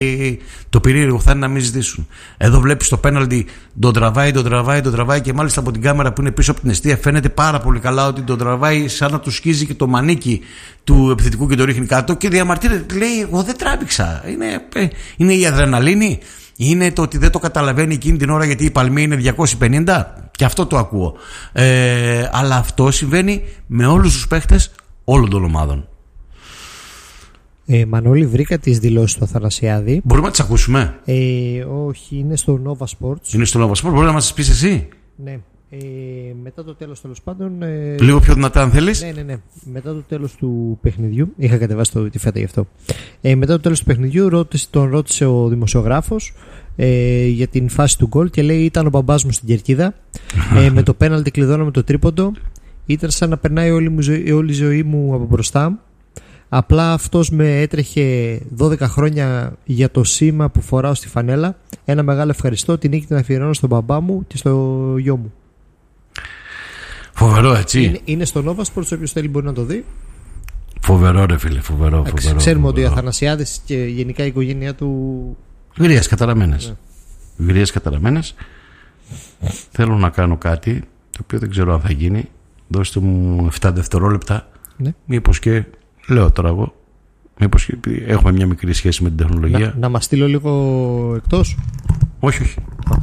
το περίεργο θα είναι να μην ζητήσουν. Εδώ βλέπεις το πέναλτι, τον τραβάει και μάλιστα από την κάμερα που είναι πίσω από την εστία φαίνεται πάρα πολύ καλά ότι τον τραβάει σαν να του σκίζει και το μανίκι του επιθετικού και το ρίχνει κάτω και διαμαρτύρεται. Λέει: εγώ δεν τράβηξα. Είναι η αδρεναλίνη, είναι το ότι δεν το καταλαβαίνει εκείνη την ώρα γιατί η παλμή είναι 250. Και αυτό το ακούω. Αλλά αυτό συμβαίνει με όλους τους παίχτες όλων των ομάδων. Μανώλη, βρήκα τις δηλώσεις του Αθανασιάδη. Μπορούμε να τις ακούσουμε? Όχι, είναι στο Nova Sports. Είναι στο Nova Sports, μπορεί να μας τις πεις εσύ? Ναι. Μετά το τέλος, τέλος πάντων. Λίγο πιο δυνατά, αν θέλεις. Ναι. Μετά το τέλος του παιχνιδιού. Είχα κατεβάσει τη φέτα γι' αυτό. Μετά το τέλος του παιχνιδιού, τον ρώτησε ο δημοσιογράφος για την φάση του γκολ και λέει: ήταν ο μπαμπάς μου στην κερκίδα. Με το πέναλτι κλειδώναμε το τρίποντο. Ήταν σαν να περνάει όλη η ζωή μου από μπροστά. Απλά αυτός με έτρεχε 12 χρόνια για το σήμα που φοράω στη φανέλα. Ένα μεγάλο ευχαριστώ. Την νίκη την αφιερώνω στον μπαμπά μου και στο γιο μου. Φοβερό, έτσι. Είναι στο Nova Sports, όποιος θέλει μπορεί να το δει. Φοβερό, ρε φίλε, φοβερό. Ξέρουμε ότι ο Αθανασιάδης και γενικά η οικογένειά του. Γρίες καταραμένες. Ναι. Γρίες καταραμένες. Θέλω να κάνω κάτι το οποίο δεν ξέρω αν θα γίνει. Δώστε μου 7 δευτερόλεπτα. Ναι. Μήπως και. Λέω τώρα εγώ. Μήπως και έχουμε μια μικρή σχέση με την τεχνολογία. Να μας στείλω λίγο εκτός. Όχι.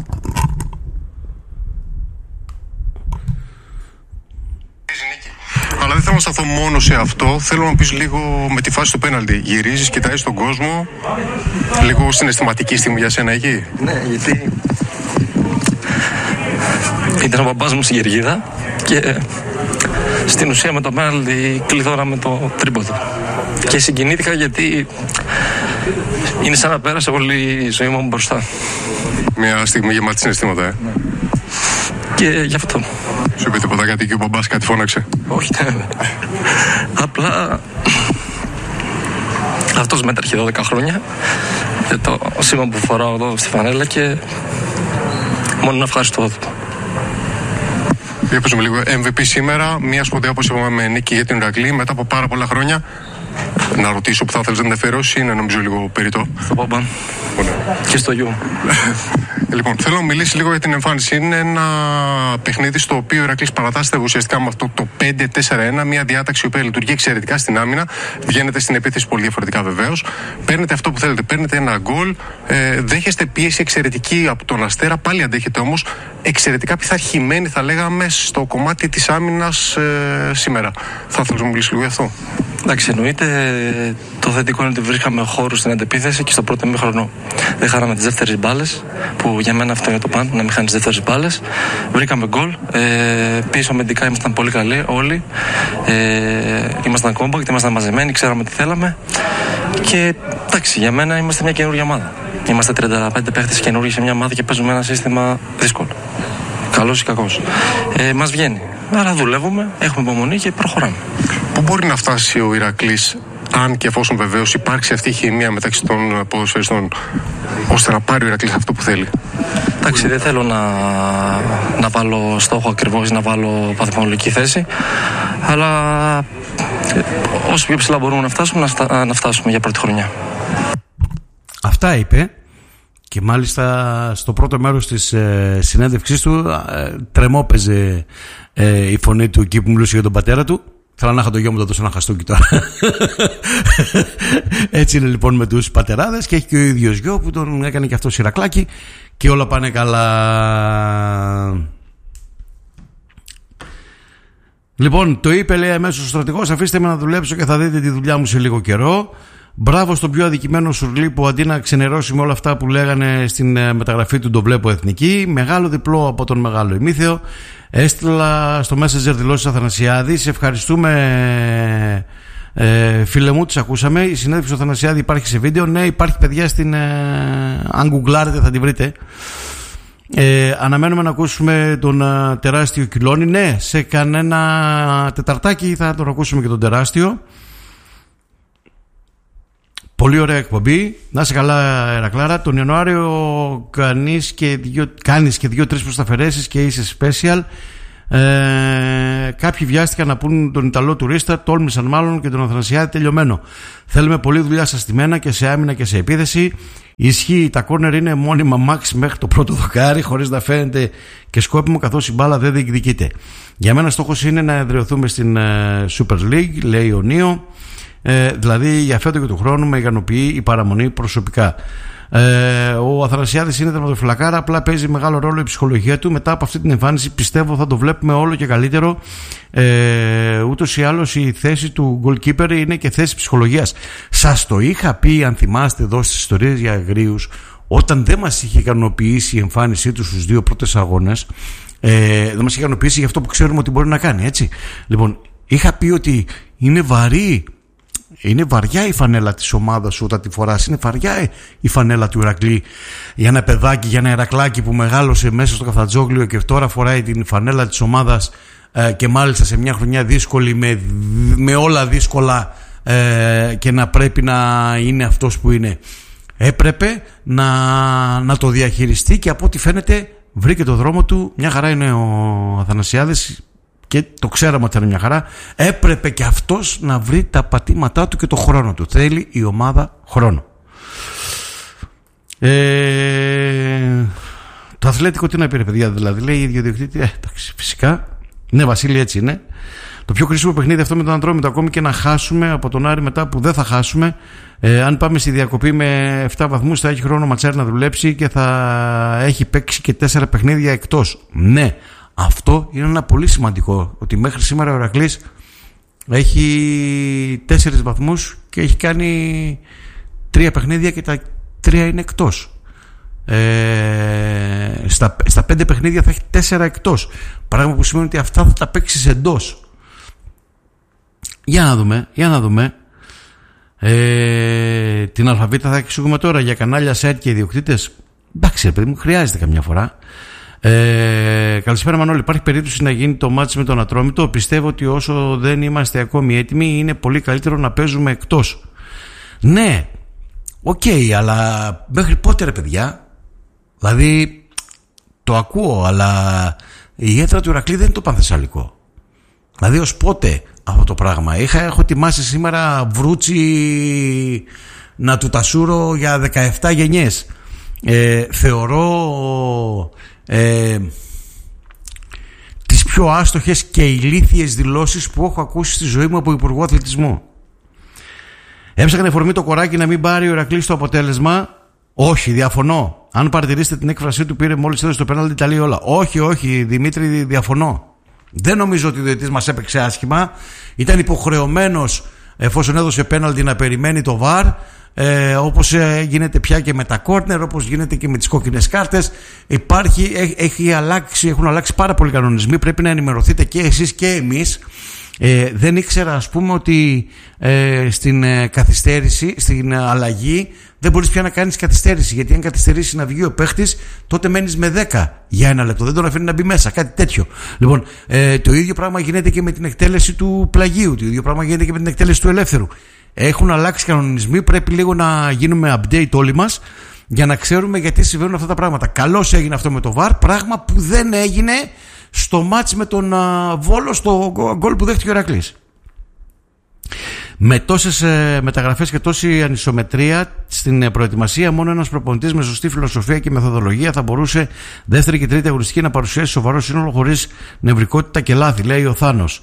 Αλλά δεν θέλω να σταθώ μόνο σε αυτό. Θέλω να πεις λίγο με τη φάση του πέναλτι. Γυρίζεις, κοιτάζεις τον κόσμο. Λίγο συναισθηματική στιγμή για σένα εκεί. Ναι, γιατί ήταν ο μπαμπάς μου στην κερκίδα και στην ουσία με το πέναλτι κλειδώναμε το τρίποντο. Και συγκινήθηκα γιατί είναι σαν να πέρασε όλη η ζωή μου μπροστά. Μια στιγμή γεμάτη συναισθήματα, Ναι. Και γι' αυτό. Σου είπε τίποτα γιατί και ο μπαμπάς κάτι φώναξε? Όχι, ναι. Απλά αυτός μέτρχε 12 χρόνια για το σήμα που φοράω εδώ στη φανέλα και μόνο να ευχαριστώ. Για πες μου λίγο, MVP σήμερα, μια σπουδαία όπως είπαμε με νίκη για την Ηρακλή μετά από πάρα πολλά χρόνια. Να ρωτήσω που θα θέλεις να την αφιερώσεις, είναι νομίζω λίγο περιττό. Στο παπά και στο γιο. Λοιπόν, θέλω να μιλήσει λίγο για την εμφάνιση. Είναι ένα παιχνίδι στο οποίο ο Ηρακλής παρατάσσεται ουσιαστικά με αυτό το 5-4-1, μια διάταξη η οποία λειτουργεί εξαιρετικά στην άμυνα. Βγαίνετε στην επίθεση πολύ διαφορετικά βεβαίως. Παίρνετε αυτό που θέλετε, παίρνετε ένα γκολ. Δέχεστε πίεση εξαιρετική από τον Αστέρα. Πάλι αντέχετε όμως εξαιρετικά πειθαρχημένη, θα λέγαμε, στο κομμάτι της άμυνας σήμερα. Θα ήθελα να μιλήσει λίγο για αυτό. Εντάξει, εννοείται. Το θετικό είναι ότι βρίσκαμε χώρους στην αντεπίθεση και στο πρώτο ημίχρονο δεν χάραμε τις δεύτερες μπάλες, που για μένα αυτό είναι το πάνω, να μην χάνεις δεύτερες μπάλες. Βρήκαμε γκολ. Πίσω αμυντικά ήμασταν πολύ καλοί όλοι. Ήμασταν compact, ήμασταν μαζεμένοι, ξέραμε τι θέλαμε. Και εντάξει, για μένα είμαστε μια καινούργια ομάδα. Είμαστε 35 παίχτες καινούργιοι σε μια ομάδα και παίζουμε ένα σύστημα δύσκολο. Καλός ή κακός. Μας βγαίνει. Άρα δουλεύουμε, έχουμε υπομονή και προχωράμε. Πού μπορεί να φτάσει ο Ηρακλής, αν και εφόσον βεβαίως υπάρξει αυτή η χημεία μεταξύ των ποδοσφαιριστών, ώστε να πάρει ο Ηρακλής αυτό που θέλει? Εντάξει, δεν θέλω να βάλω στόχο ακριβώς, να βάλω βαθμολογική θέση, αλλά όσο πιο ψηλά μπορούμε να φτάσουμε, να φτάσουμε για πρώτη χρονιά. Αυτά είπε. Και μάλιστα στο πρώτο μέρος της συνέντευξής του τρεμόπαιζε η φωνή του εκεί που μιλούσε για τον πατέρα του. Θέλω να είχα το γιο μου, το δώσω ένα χαστούκι τώρα. Έτσι είναι λοιπόν με τους πατεράδες. Και έχει και ο ίδιος γιο που τον έκανε και αυτό σιρακλάκι. Και όλα πάνε καλά. Λοιπόν, το είπε, λέει αμέσως ο στρατηγός: αφήστε με να δουλέψω και θα δείτε τη δουλειά μου σε λίγο καιρό. Μπράβο στον πιο αδικημένο Σουρλί που αντί να ξενερώσει με όλα αυτά που λέγανε στην μεταγραφή του, τον βλέπω εθνική. Μεγάλο διπλό από τον μεγάλο ημίθεο. Έστειλα στο Messenger δηλώσεις Αθανασιάδη. Σε ευχαριστούμε, φίλε μου, τις ακούσαμε. Η συνέντευξη του Αθανασιάδη υπάρχει σε βίντεο. Ναι, υπάρχει, παιδιά, στην αν γκουγκλάρετε θα τη βρείτε. Αναμένουμε να ακούσουμε τον τεράστιο Κιλόνι. Ναι, σε κανένα τεταρτάκι θα τον ακούσουμε και τον τεράστιο. Πολύ ωραία εκπομπή. Να είσαι καλά, Ερακλάρα. Τον Ιανουάριο κάνεις και 2-3 προσταφαιρέσεις και είσαι special. Κάποιοι βιάστηκαν να πούν τον Ιταλό τουρίστα, τόλμησαν μάλλον, και τον Αθανασιάδη τελειωμένο. Θέλουμε πολλή δουλειά στα στημένα και σε άμυνα και σε επίθεση. Ισχύει, τα κόρνερ είναι μόνιμα μάξ μέχρι το πρώτο δοκάρι, χωρίς να φαίνεται και σκόπιμο, καθώς η μπάλα δεν διεκδικείται. Για μένα στόχος είναι να εδραιωθούμε στην Super League, λέει ο Νίο. Δηλαδή για φέτο και του χρόνου με ικανοποιεί η παραμονή προσωπικά. Ο Αθανασιάδης είναι τερματοφυλακάρα, απλά παίζει μεγάλο ρόλο η ψυχολογία του. Μετά από αυτή την εμφάνιση πιστεύω θα το βλέπουμε όλο και καλύτερο. Ούτως ή άλλως η θέση του goalkeeper είναι και θέση ψυχολογίας. Σας το είχα πει, αν θυμάστε, εδώ στις ιστορίες για αγρίους, όταν δεν μας είχε ικανοποιήσει η εμφάνισή του στους 2 πρώτες αγώνες. Δεν μας είχε ικανοποιήσει για αυτό που ξέρουμε ότι μπορεί να κάνει, έτσι. Λοιπόν, είχα πει ότι είναι βαριά η φανέλα της ομάδας σου όταν τη φοράς. Είναι βαριά η φανέλα του Ηρακλή για ένα παιδάκι, για ένα Ηρακλάκι που μεγάλωσε μέσα στο Καφτατζόγλιο και τώρα φοράει την φανέλα της ομάδας, και μάλιστα σε μια χρονιά δύσκολη με όλα δύσκολα, και να πρέπει να είναι αυτός που είναι. Έπρεπε να το διαχειριστεί και από ό,τι φαίνεται βρήκε το δρόμο του. Μια χαρά είναι ο Αθανασιάδης και το ξέραμε ότι ήταν μια χαρά. Έπρεπε και αυτός να βρει τα πατήματά του και το χρόνο του. Θέλει η ομάδα χρόνο. Το Αθλέτικο τι να πει, ρε παιδιά, δηλαδή λέει η ιδιοδιοκτήτη. Εντάξει, φυσικά. Ναι, Βασίλη, έτσι είναι. Το πιο κρίσιμο παιχνίδι αυτό με τον Ατρόμητο, ακόμη και να χάσουμε από τον Άρη μετά που δεν θα χάσουμε. Αν πάμε στη διακοπή με 7 βαθμούς, θα έχει χρόνο ο Ματσάρη να δουλέψει και θα έχει παίξει και 4 παιχνίδια εκτός. Ναι. Αυτό είναι ένα πολύ σημαντικό, ότι μέχρι σήμερα ο Ηρακλής έχει 4 βαθμούς και έχει κάνει 3 παιχνίδια και τα 3 είναι εκτός. Στα 5 παιχνίδια θα έχει 4 εκτός, πράγμα που σημαίνει ότι αυτά θα τα παίξεις εντός. Για να δούμε. Την αλφαβήτα θα εξηγούμε τώρα για κανάλια, site και ιδιοκτήτες. Εντάξει, παιδί μου, χρειάζεται καμιά φορά. Καλησπέρα Μανώλη. Υπάρχει περίπτωση να γίνει το μάτς με τον Ατρόμητο? Πιστεύω ότι όσο δεν είμαστε ακόμη έτοιμοι, είναι πολύ καλύτερο να παίζουμε εκτός. Ναι, οκ, αλλά μέχρι πότε, ρε παιδιά? Δηλαδή το ακούω, αλλά η έδρα του Ηρακλή δεν είναι το Πανθεσσαλικό. Δηλαδή ως πότε αυτό το πράγμα? Έχω ετοιμάσει σήμερα βρούτσι να του τασούρω για 17 γενιές. Θεωρώ τις πιο άστοχες και ηλίθιες δηλώσεις που έχω ακούσει στη ζωή μου από Υπουργό Αθλητισμού. Έψαχνε εφορμή το κοράκι να μην πάρει ο Ηρακλής το αποτέλεσμα. Όχι, διαφωνώ. Αν παρατηρήσετε την έκφρασή του, πήρε μόλις έδωσε το πέναλτι, τα λέει όλα. Όχι, Δημήτρη, διαφωνώ. Δεν νομίζω ότι ο διαιτητής μας έπαιξε άσχημα. Ήταν υποχρεωμένος, εφόσον έδωσε πέναλτι, να περιμένει το VAR. Όπως γίνεται πια και με τα κόρνερ, όπως γίνεται και με τις κόκκινες κάρτες. Έχουν αλλάξει πάρα πολλοί κανονισμοί. Πρέπει να ενημερωθείτε και εσείς και εμείς. Δεν ήξερα, ας πούμε, ότι στην καθυστέρηση, στην αλλαγή, δεν μπορείς πια να κάνεις καθυστέρηση. Γιατί αν καθυστερήσει να βγει ο παίχτης, τότε μένεις με 10 για 1 λεπτό. Δεν τον αφήνει να μπει μέσα, κάτι τέτοιο. Λοιπόν, το ίδιο πράγμα γίνεται και με την εκτέλεση του πλαγίου. Το ίδιο πράγμα γίνεται και με την εκτέλεση του ελεύθερου. Έχουν αλλάξει κανονισμοί. Πρέπει λίγο να γίνουμε update όλοι μας για να ξέρουμε γιατί συμβαίνουν αυτά τα πράγματα. Καλώς έγινε αυτό με το VAR, πράγμα που δεν έγινε στο μάτς με τον Βόλο, στο γκολ που δέχτηκε ο Ηρακλής. Με τόσες μεταγραφές και τόση ανισομετρία στην προετοιμασία, μόνο ένας προπονητής με σωστή φιλοσοφία και μεθοδολογία θα μπορούσε δεύτερη και τρίτη αγωνιστική να παρουσιάσει σοβαρό σύνολο χωρίς νευρικότητα και λάθη, λέει ο Θάνος.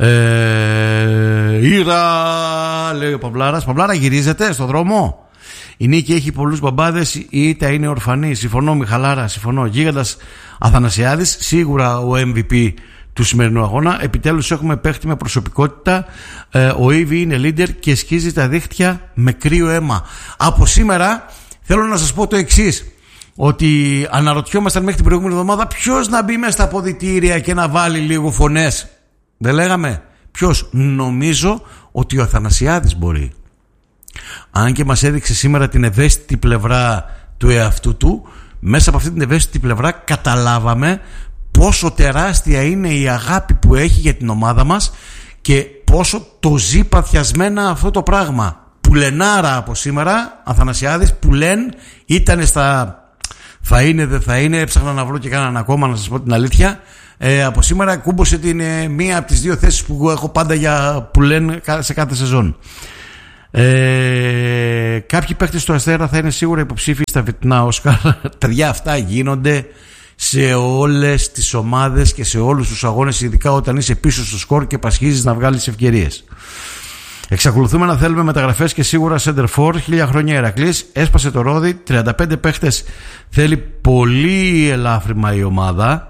Ήρα, λέει ο Παυλάρας. Παυλάρα, γυρίζετε στο δρόμο? Η Νίκη έχει πολλούς μπαμπάδες, η ήττα είναι ορφανή. Συμφωνώ, Μιχαλάρα, συμφωνώ. Γίγαντας Αθανασιάδης, σίγουρα ο MVP του σημερινού αγώνα. Επιτέλους έχουμε παίχτη με προσωπικότητα. Ο Ήβι είναι leader και σκίζει τα δίχτυα με κρύο αίμα. Από σήμερα θέλω να σας πω το εξής, ότι αναρωτιόμασταν μέχρι την προηγούμενη εβδομάδα ποιος να μπει μέσα στα αποδυτήρια και να βάλει λίγο φωνές. Δεν λέγαμε ποιος? Νομίζω ότι ο Αθανασιάδης μπορεί. Αν και μας έδειξε σήμερα την ευαίσθητη πλευρά του εαυτού του, μέσα από αυτή την ευαίσθητη πλευρά καταλάβαμε πόσο τεράστια είναι η αγάπη που έχει για την ομάδα μας και πόσο το ζει παθιασμένα αυτό το πράγμα. Πουλενάρα από σήμερα, Αθανασιάδης, πουλεν, ήταν στα θα είναι, δεν θα είναι, έψαχνα να βρω και κανέναν ακόμα, να σας πω την αλήθεια. Από σήμερα κούμπωσε την μία από τις δύο θέσεις που έχω πάντα για πουλεν σε κάθε σεζόν. Κάποιοι παίκτες του Αστέρα θα είναι σίγουρα υποψήφιοι στα φετινά Όσκαρ. Τα αυτά γίνονται σε όλες τις ομάδες και σε όλους τους αγώνες, ειδικά όταν είσαι πίσω στο σκορ και πασχίζεις να βγάλεις ευκαιρίες. Εξακολουθούμε να θέλουμε μεταγραφές και σίγουρα center for. 1000 χρόνια Ηρακλής, έσπασε το ρόδι. 35 παίχτες θέλει, πολύ ελάφρυμα η ομάδα.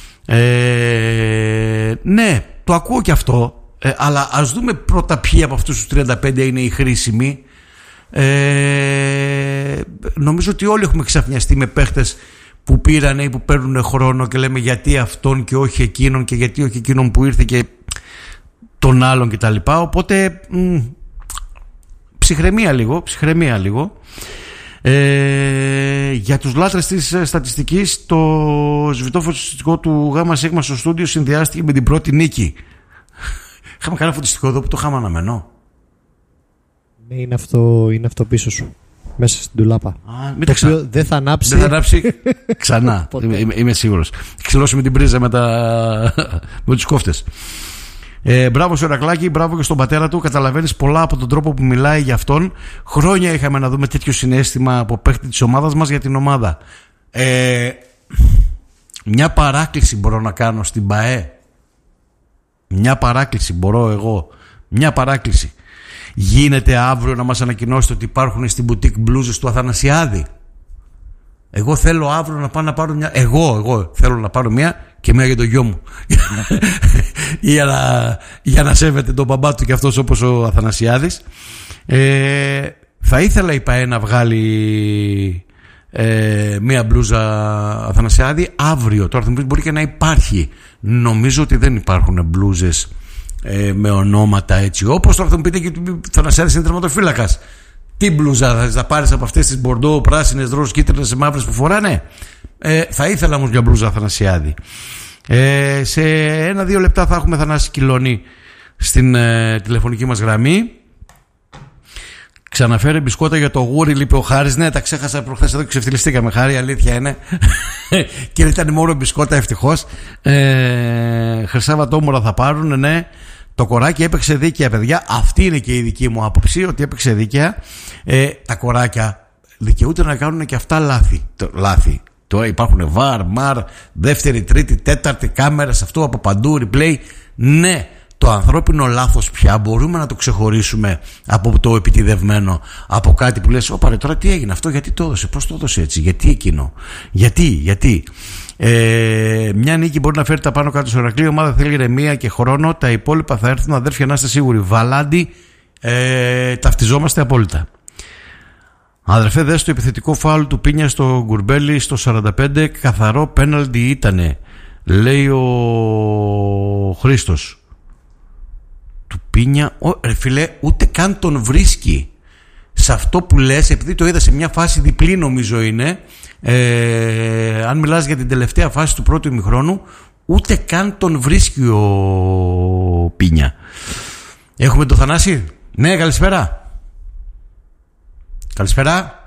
Ναι, το ακούω και αυτό, αλλά ας δούμε πρώτα ποιοι από αυτούς τους 35 είναι οι χρήσιμοι. Νομίζω ότι όλοι έχουμε ξαφνιαστεί με παίχτες που πήραν ή που παίρνουν χρόνο και λέμε γιατί αυτόν και όχι εκείνον και γιατί όχι εκείνον που ήρθε και τον άλλον και τα λοιπά. Οπότε ψυχραιμία λίγο. Για τους λάτρες της στατιστικής, το σβητόφωτο στατιστικό του ΓΣ στο στούντιο συνδυάστηκε με την πρώτη νίκη. Είχαμε κάνει φωτιστικό εδώ που το είχαμε αναμένο. Ναι, είναι αυτό πίσω σου, μέσα στην τουλάπα. Το οποίο δεν θα ανάψει. Δεν θα ανάψει ξανά. Είμαι σίγουρος. Ξυλώσουμε την πρίζα με τους κόφτες. Μπράβο στο Ηρακλάκη, μπράβο και στον πατέρα του. Καταλαβαίνεις πολλά από τον τρόπο που μιλάει για αυτόν. Χρόνια είχαμε να δούμε τέτοιο συναίσθημα από παίχτη της ομάδας μας για την ομάδα. Μια παράκληση μπορώ να κάνω στην ΠΑΕ. Μια παράκληση. Γίνεται αύριο να μας ανακοινώσετε ότι υπάρχουν στην μπουτίκ μπλούζες του Αθανασιάδη. Εγώ θέλω αύριο να πάω να πάρω μια. Εγώ θέλω να πάρω μια και μια για το γιο μου. για να σέβεται τον μπαμπά του και αυτός όπως ο Αθανασιάδης. Θα ήθελα η ΠΑΕ να βγάλει μια μπλούζα Αθανασιάδη αύριο. Τώρα θα μου πεις μπορεί και να υπάρχει. Νομίζω ότι δεν υπάρχουν μπλούζες με ονόματα έτσι. Όπως τώρα θα μου πείτε και ο Αθανασιάδης είναι τερματοφύλακας. Τι μπλούζα θα πάρεις από αυτές τις μπορντό, πράσινες, ροζ, κίτρινες, μαύρες που φοράνε? Θα ήθελα όμως μια μπλούζα Αθανασιάδη. Σε 1-2 λεπτά θα έχουμε Θανάση Κιλώνη στην τηλεφωνική μας γραμμή. Ξαναφέρε μπισκότα για το γούρι, είπε ο Χάρης. Ναι, τα ξέχασα προχθές εδώ και ξεφτυλιστήκαμε, Χάρη, αλήθεια είναι. Και ήταν μόνο μπισκότα, ευτυχώς. Χρυσά βατόμουρα θα πάρουν, ναι. Το κοράκι έπαιξε δίκαια, παιδιά. Αυτή είναι και η δική μου άποψη, ότι έπαιξε δίκαια. Τα κοράκια δικαιούνται να κάνουν και αυτά λάθη. Τώρα υπάρχουν βαρ, μαρ, δεύτερη, τρίτη, τέταρτη κάμερες, αυτό από παντού, replay. Ναι, το ανθρώπινο λάθος πια μπορούμε να το ξεχωρίσουμε από το επιτηδευμένο, από κάτι που λες, όπα ρε, τώρα τι έγινε αυτό, γιατί το έδωσε, πώς το έδωσε έτσι, γιατί εκείνο, γιατί. Μια νίκη μπορεί να φέρει τα πάνω κάτω στο Ηρακλή. Η ομάδα θέλει ηρεμία και χρόνο. Τα υπόλοιπα θα έρθουν, αδέρφια, να είστε σίγουροι. Βαλάντι, ταυτιζόμαστε απόλυτα. Αδερφέ, δες το επιθετικό φάουλ του Πίνια στο Γκουρμπέλι στο 45. Καθαρό πέναλτι ήτανε, λέει ο Χρήστος. Του Πίνια, φίλε, ούτε καν τον βρίσκει. Σε αυτό που λες, επειδή το είδα σε μια φάση διπλή, νομίζω είναι. Αν μιλάς για την τελευταία φάση του πρώτου ημιχρόνου, ούτε καν τον βρίσκει ο Πίνια. Έχουμε τον Θανάση. Ναι, καλησπέρα. Καλησπέρα.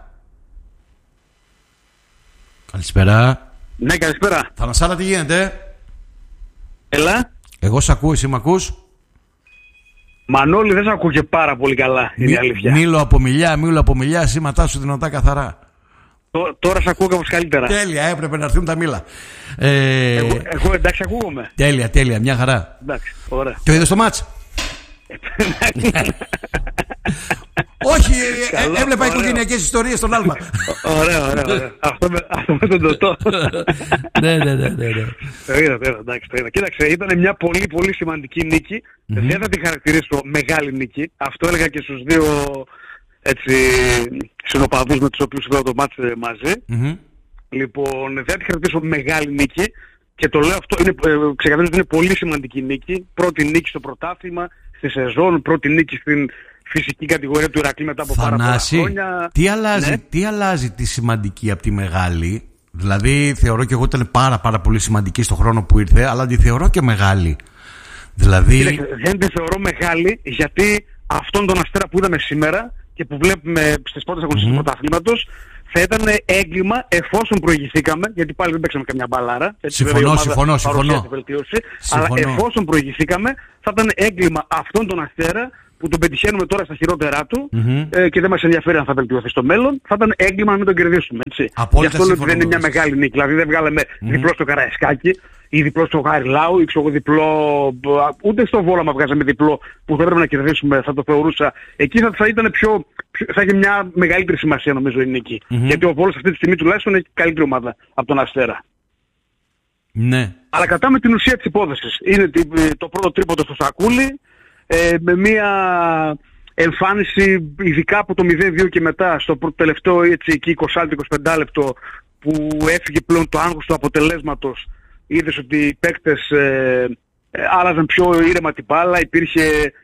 Ναι, καλησπέρα. Θανασάρα, τι γίνεται? Έλα. Εγώ σ' ακούω, εσύ μ' ακούς? Μανώλη, δεν σ' ακούω και πάρα πολύ καλά, είναι η αλήθεια. Μίλω από μιλιά, σήματά σου δυνατά καθαρά. Τώρα σ' ακούω κάπως καλύτερα. Τέλεια, έπρεπε να έρθουν τα μήλα. Εγώ εντάξει ακούγομαι. Τέλεια, μια χαρά. Εντάξει, ωραία. Το είδες το μάτς? Όχι, έβλεπα οικογενειακές ιστορίες στον Άλμα. Ωραία. Αυτό με τον Τωτό. Ναι. Εντάξει, το είδα. Κοίταξε, ήταν μια πολύ πολύ σημαντική νίκη. Δεν θα τη χαρακτηρίσω μεγάλη νίκη. Αυτό έλεγα και στους δύο συνοπαδούς με τους οποίους είδα το μάτς μαζί. Λοιπόν, δεν θα τη χαρακτηρίσω μεγάλη νίκη. Και το λέω αυτό, ξεκαθαρίζω ότι είναι πολύ σημαντική νίκη. Πρώτη νίκη στο πρωτάθλημα, στη σεζόν, πρώτη νίκη στην φυσική κατηγορία του Ηρακλή μετά από πάρα πολλά χρόνια. Τι αλλάζει τη σημαντική από τη μεγάλη? Δηλαδή θεωρώ και εγώ ότι ήταν πάρα πολύ σημαντική στον χρόνο που ήρθε, αλλά τη θεωρώ και μεγάλη. Δηλαδή... Δεν τη θεωρώ μεγάλη, γιατί αυτόν τον Αστέρα που είδαμε σήμερα και που βλέπουμε στις πρώτες αγωνιστικές του πρωταθλήματος, θα ήταν έγκλημα εφόσον προηγηθήκαμε, γιατί πάλι δεν παίξαμε καμιά μπαλάρα. Συμφωνώ. Αλλά εφόσον προηγηθήκαμε, θα ήταν έγκλημα αυτόν τον Αστέρα που τον πετυχαίνουμε τώρα στα χειρότερά του και δεν μας ενδιαφέρει αν θα βελτιωθεί στο μέλλον, θα ήταν έγκλημα να μην τον κερδίσουμε. Έτσι. Γι' αυτό λέω ότι δεν είναι μια μεγάλη νίκη. Δηλαδή δεν βγάλαμε διπλό στο Καραϊσκάκι ή διπλό στο Χαριλάου ή ξέρω διπλό. Ούτε στο Βόλαμα βγάζαμε διπλό που θα έπρεπε να κερδίσουμε, θα το θεωρούσα. Εκεί θα ήταν θα είχε μια μεγαλύτερη σημασία νομίζω η νίκη. Γιατί ο Βόλος αυτή τη στιγμή τουλάχιστον έχει καλύτερη ομάδα από τον Αστέρα. Ναι. Αλλά κρατάμε την ουσία της υπόθεσης. Είναι το πρώτο τρίποντο στο σακούλι, με μια εμφάνιση ειδικά από το 0-2 και μετά στο τελευταίο εκεί 20-25 λεπτό που έφυγε πλέον το άγχος του αποτελέσματος. Είδες ότι οι παίκτες άλλαζαν πιο ήρεμα την μπάλα, υπήρχε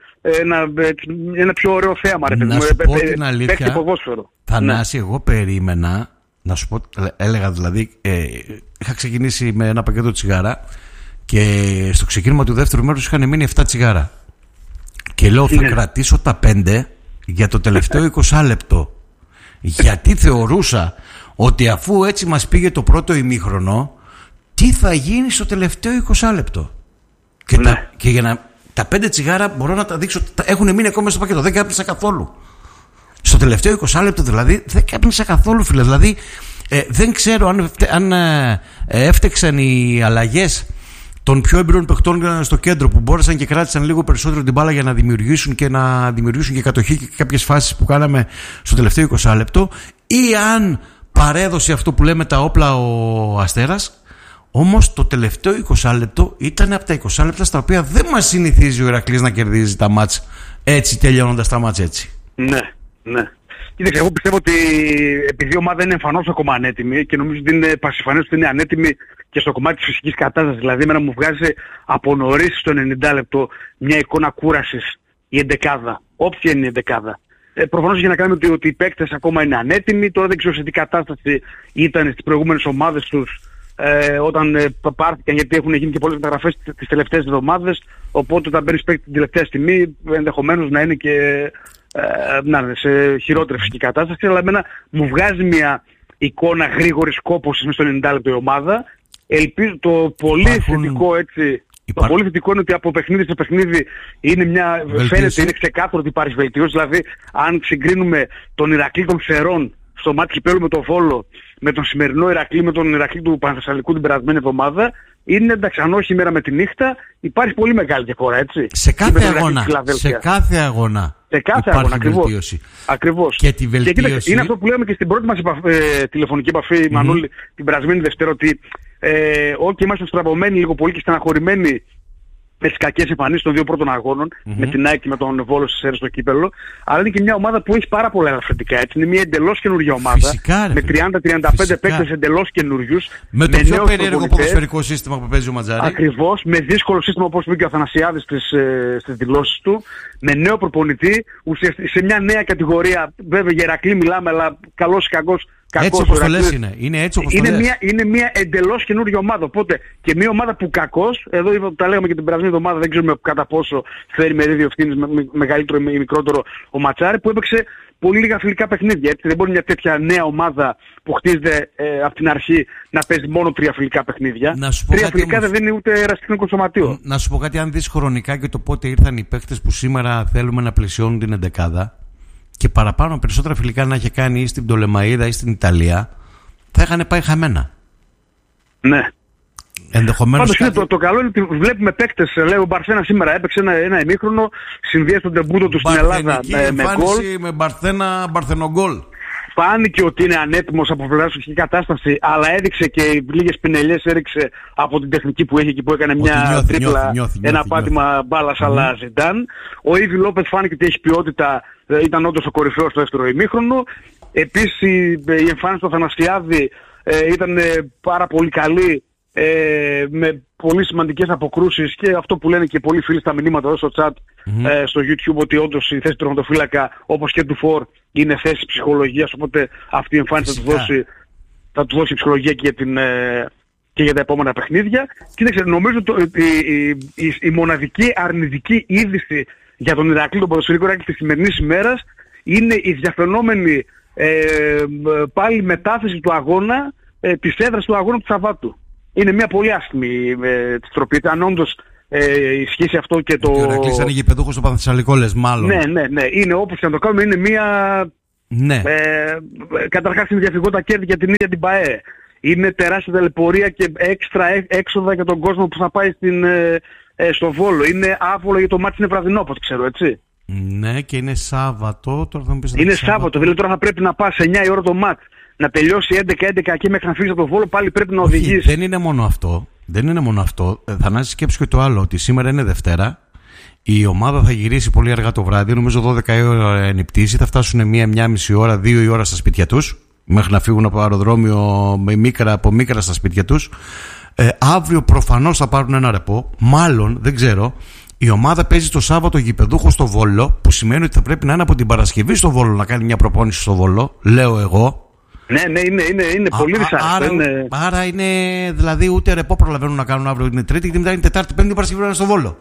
ένα πιο ωραίο θέαμα. Να σου πω την αλήθεια, Θανάση, εγώ περίμενα, να σου πω, έλεγα δηλαδή, είχα ξεκινήσει με ένα πακέτο τσιγάρα και στο ξεκίνημα του δεύτερου μέρους είχαν μείνει 7 τσιγάρα. Και λέω θα κρατήσω τα 5 για το τελευταίο 20 λεπτό. Γιατί θεωρούσα ότι αφού έτσι μας πήγε το πρώτο ημίχρονο, τι θα γίνει στο τελευταίο 20 λεπτό. Και για να τα 5 τσιγάρα μπορώ να τα δείξω, έχουν μείνει ακόμα στο πακέτο, δεν κάπνισα καθόλου. Στο τελευταίο 20 λεπτό δηλαδή δεν κάπνισα καθόλου, φίλε. Δηλαδή δεν ξέρω αν έφτεξαν οι αλλαγές των πιο εμπειρών παιχτών στο κέντρο που μπόρεσαν και κράτησαν λίγο περισσότερο την μπάλα για να δημιουργήσουν και κατοχή και κάποιες φάσεις που κάναμε στο τελευταίο 20 λεπτό, ή αν παρέδωσε αυτό που λέμε τα όπλα ο Αστέρας. Όμως το τελευταίο 20 λεπτό ήταν από τα 20 λεπτά στα οποία δεν μας συνηθίζει ο Ηρακλής να κερδίζει τα μάτς έτσι, τελειώνοντας τα μάτς έτσι. Ναι. Κοίταξε, εγώ πιστεύω ότι επειδή η ομάδα είναι εμφανώς ακόμα ανέτοιμη και νομίζω ότι είναι πασιφανές ότι είναι ανέτοιμη και στο κομμάτι της φυσικής κατάστασης, δηλαδή εμένα μου βγάζει από νωρίς στο 90 λεπτό μια εικόνα κούρασης η εντεκάδα, όποια είναι η εντεκάδα. Προφανώς για να κάνουμε ότι οι παίκτες ακόμα είναι ανέτοιμοι, τώρα δεν ξέρω σε τι κατάσταση ήταν στις προηγούμενες ομάδες τους όταν πάρθηκαν, γιατί έχουν γίνει και πολλές μεταγραφές τις τελευταίες εβδομάδες, οπότε όταν παίρνεις παίκτη την τελευταία στιγμή ενδεχομένως να είναι και σε χειρότερη φυσική κατάσταση, αλλά εμένα μου βγάζει μια εικόνα γρήγορης κόπωσης μες στο 90 λεπτό η ομάδα. Ελπίζω το πολύ θετικό έτσι. Το πολύ θετικό είναι ότι από παιχνίδι σε παιχνίδι φαίνεται, είναι ξεκάθαρο ότι υπάρχει βελτίωση. Δηλαδή, αν συγκρίνουμε τον Ηρακλή των Ξερών στο μάτι κυπέλλου με τον Βόλο με τον σημερινό Ηρακλή, με τον Ηρακλή του Πανθεσσαλικού την περασμένη εβδομάδα, είναι εντάξει, αν όχι ημέρα με τη νύχτα, υπάρχει πολύ μεγάλη διαφορά, έτσι. Σε κάθε αγώνα υπάρχει βελτίωση. Ακριβώς. Και τη βελτίωση. Και κοίταξε, είναι αυτό που λέμε και στην πρώτη μας τηλεφωνική επαφή, Μανούλη, την περασμένη Δευτέρα, ότι είμαστε στραβωμένοι λίγο πολύ και στεναχωρημένοι με τις κακές εμφανίσεις των δύο πρώτων αγώνων, με την ΑΕΚ και με τον Βόλο στις αίρες στο κύπελλο, αλλά είναι και μια ομάδα που έχει πάρα πολλά ελαφρυντικά. Έτσι. Είναι μια εντελώς καινούργια ομάδα. Φυσικά, με 30-35 παίκτες εντελώς καινούριους. Με το πιο περίεργο ποδοσφαιρικό σύστημα που παίζει ο Ματζάρη. Ακριβώς. Με δύσκολο σύστημα όπως είπε και ο Αθανασιάδης στις δηλώσεις του. Με νέο προπονητή. Σε μια νέα κατηγορία. Βέβαια για Ηρακλή μιλάμε, αλλά καλός ή κακός. Έτσι όπως το λες είναι. Είναι έτσι όπως το λες. Είναι μια εντελώς καινούργια ομάδα. Οπότε και μια ομάδα που κακώς, εδώ τα λέγαμε και την περασμένη εβδομάδα, δεν ξέρουμε κατά πόσο φέρει μερίδιο ευθύνης μεγαλύτερο ή μικρότερο ο Ματσάρη, που έπαιξε πολύ λίγα φιλικά παιχνίδια. Έτσι. Δεν μπορεί μια τέτοια νέα ομάδα που χτίζεται από την αρχή να παίζει μόνο 3 φιλικά παιχνίδια. 3 φιλικά δεν είναι ούτε ερασιτεχνικό σωματείο. Να σου πω κάτι, αν δεις χρονικά και το πότε ήρθαν οι παίκτες που σήμερα θέλουμε να πλαισιώνουν την εντεκάδα, και παραπάνω περισσότερα φιλικά να είχε κάνει ή στην Πτολεμαΐδα ή στην Ιταλία, θα είχαν πάει χαμένα. Ναι. Ενδεχομένως. Πάντως το καλό είναι ότι βλέπουμε παίκτες. Λέω ο Μπαρσένα σήμερα έπαιξε ένα ημίχρονο, συνδυάζει τον τεμπούτο του στην Ελλάδα με γκολ. Με Μπαρθενογκόλ. Φάνηκε ότι είναι ανέτοιμος από πλευρά φυσική κατάσταση, αλλά έδειξε και λίγες πινελιές έριξε από την τεχνική που έχει εκεί, που έκανε μια τρίπλα, ένα πάτημα μπάλας αλλά Ζιντάν. Ο Ήβι Λόπεθ φάνηκε ότι έχει ποιότητα, ήταν όντως ο κορυφαίος στο δεύτερο ημίχρονο. Επίσης η εμφάνιση του Αθανασιάδη ήταν πάρα πολύ καλή, με πολύ σημαντικές αποκρούσεις, και αυτό που λένε και πολλοί φίλοι στα μηνύματα εδώ στο chat στο YouTube, ότι όντως η θέση του τερματοφύλακα όπως και του Φορ είναι θέση ψυχολογίας, οπότε αυτή η εμφάνιση θα του δώσει ψυχολογία και για τα επόμενα παιχνίδια. Κοίταξε, νομίζω ότι η μοναδική αρνητική είδηση για τον Ηρακλή, τον ποδοσφαιρικό Ηρακλή της σημερινής ημέρας, είναι η διαφαινόμενη πάλι μετάθεση του αγώνα, της έδρας του αγώνα του Σαββάτου. Είναι μια πολύ άσχημη τροπή. Αν όντως ισχύσει αυτό και το. Ο Ηρακλής είναι γηπεδούχος στο Πανθεσσαλικό, λες, μάλλον. Ναι. Είναι όπως και να το κάνουμε, είναι μία. Ναι. Καταρχάς είναι διαφυγόντα κέρδη για την ίδια την ΠΑΕ. Είναι τεράστια ταλαιπωρία και έξτρα έξοδα για τον κόσμο που θα πάει στο Βόλο. Είναι άβολο για το μάτι, είναι βραδινό, όπως ξέρω, έτσι. Ναι, και είναι Σάββατο. Τώρα θα μου πεις είναι Σάββατο, δηλαδή τώρα θα πρέπει να πας 9 η ώρα το μάτ, να τελειώσει 11 και μέχρι να φύγεις από το Βόλο, πάλι πρέπει να οδηγήσεις. Δεν είναι μόνο αυτό. Θανάση, σκέψου και το άλλο, ότι σήμερα είναι Δευτέρα. Η ομάδα θα γυρίσει πολύ αργά το βράδυ, νομίζω 12 η ώρα είναι η πτήση. Θα φτάσουν 1-1,5 ώρα, 2 η ώρα στα σπίτια τους, μέχρι να φύγουν από το αεροδρόμιο από Μίκρα στα σπίτια τους. Αύριο προφανώς θα πάρουν ένα ρεπό. Μάλλον, δεν ξέρω, η ομάδα παίζει το Σάββατο γηπεδούχο στο Βόλο, που σημαίνει ότι θα πρέπει να είναι από την Παρασκευή στο Βόλο να κάνει μια προπόνηση στο Βόλο, λέω εγώ. Ναι, είναι πολύ δυσάρεστο. Άρα είναι, δηλαδή, ούτε ρεπό προλαβαίνουν να κάνουν αύριο, είναι Τρίτη και μετά είναι Τετάρτη, Πέμπτη, Παρασκευή να είναι στο Βόλο.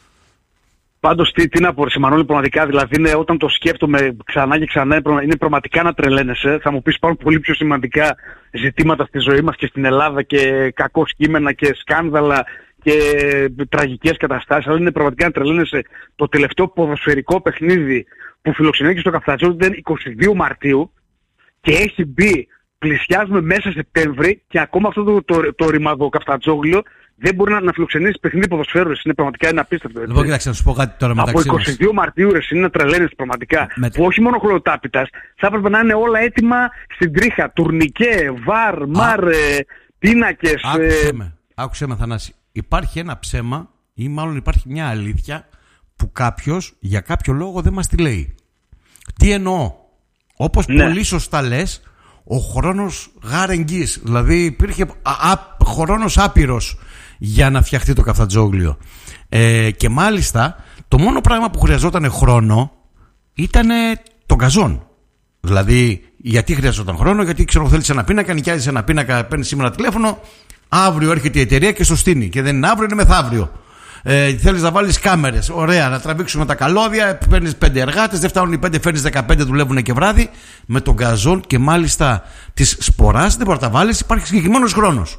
Πάντως τι να πω, Μανώλη, πραγματικά, δηλαδή είναι, όταν το σκέφτομαι ξανά και ξανά, είναι πραγματικά να τρελαίνεσαι. Θα μου πεις υπάρχουν πολύ πιο σημαντικά ζητήματα στη ζωή μας και στην Ελλάδα και κακό κείμενα και σκάνδαλα και τραγικές καταστάσεις, αλλά είναι πραγματικά να τρελαίνεσαι. Το τελευταίο ποδοσφαιρικό παιχνίδι που φιλοξενήθηκε στο Καφτατζόγλιο ήταν 22 Μαρτίου και έχει μπει, πλησιάζουμε μέσα Σεπτέμβρη και ακόμα αυτό το ρημαδό Καφτατζόγλιο δεν μπορεί να φιλοξενήσει παιχνίδι ποδοσφαίρου. Είναι πραγματικά ένα απίστευτο. Λοιπόν, κοίταξε να σου πω κάτι τώρα μεταξύ μας. Από 22 Μαρτίου είναι να τρελαίνεις πραγματικά. Που όχι μόνο χλωροτάπητας, θα έπρεπε να είναι όλα έτοιμα στην τρίχα. Τουρνικέ, βαρ, μαρ, πίνακες. Άκουσε με, Θανάση. Υπάρχει ένα ψέμα ή μάλλον υπάρχει μια αλήθεια που κάποιος για κάποιο λόγο δεν μας τη λέει. Τι εννοώ? Όπως πολύ σωστά λες, ο χρόνος γάρεγγις. Δηλαδή υπήρχε χρόνος άπειρος για να φτιαχτεί το Καφτατζόγλιο. Και μάλιστα το μόνο πράγμα που χρειαζόταν χρόνο ήταν το γκαζόν. Δηλαδή, γιατί χρειαζόταν χρόνο? Γιατί ξέρω, θέλεις ένα πίνακα, νοικιάζεις ένα πίνακα, παίρνεις σήμερα τηλέφωνο, αύριο έρχεται η εταιρεία και στο στείνει. Και δεν είναι αύριο, είναι μεθαύριο. Θέλεις να βάλεις κάμερες, ωραία, να τραβήξουμε τα καλώδια, παίρνεις 5 εργάτες, δεν φτάνουν οι 5, φέρνεις 15, δουλεύουν και βράδυ. Με τον γκαζόν και μάλιστα της σποράς δεν μπορεί να τα βάλεις, υπάρχει συγκεκριμένος χρόνος.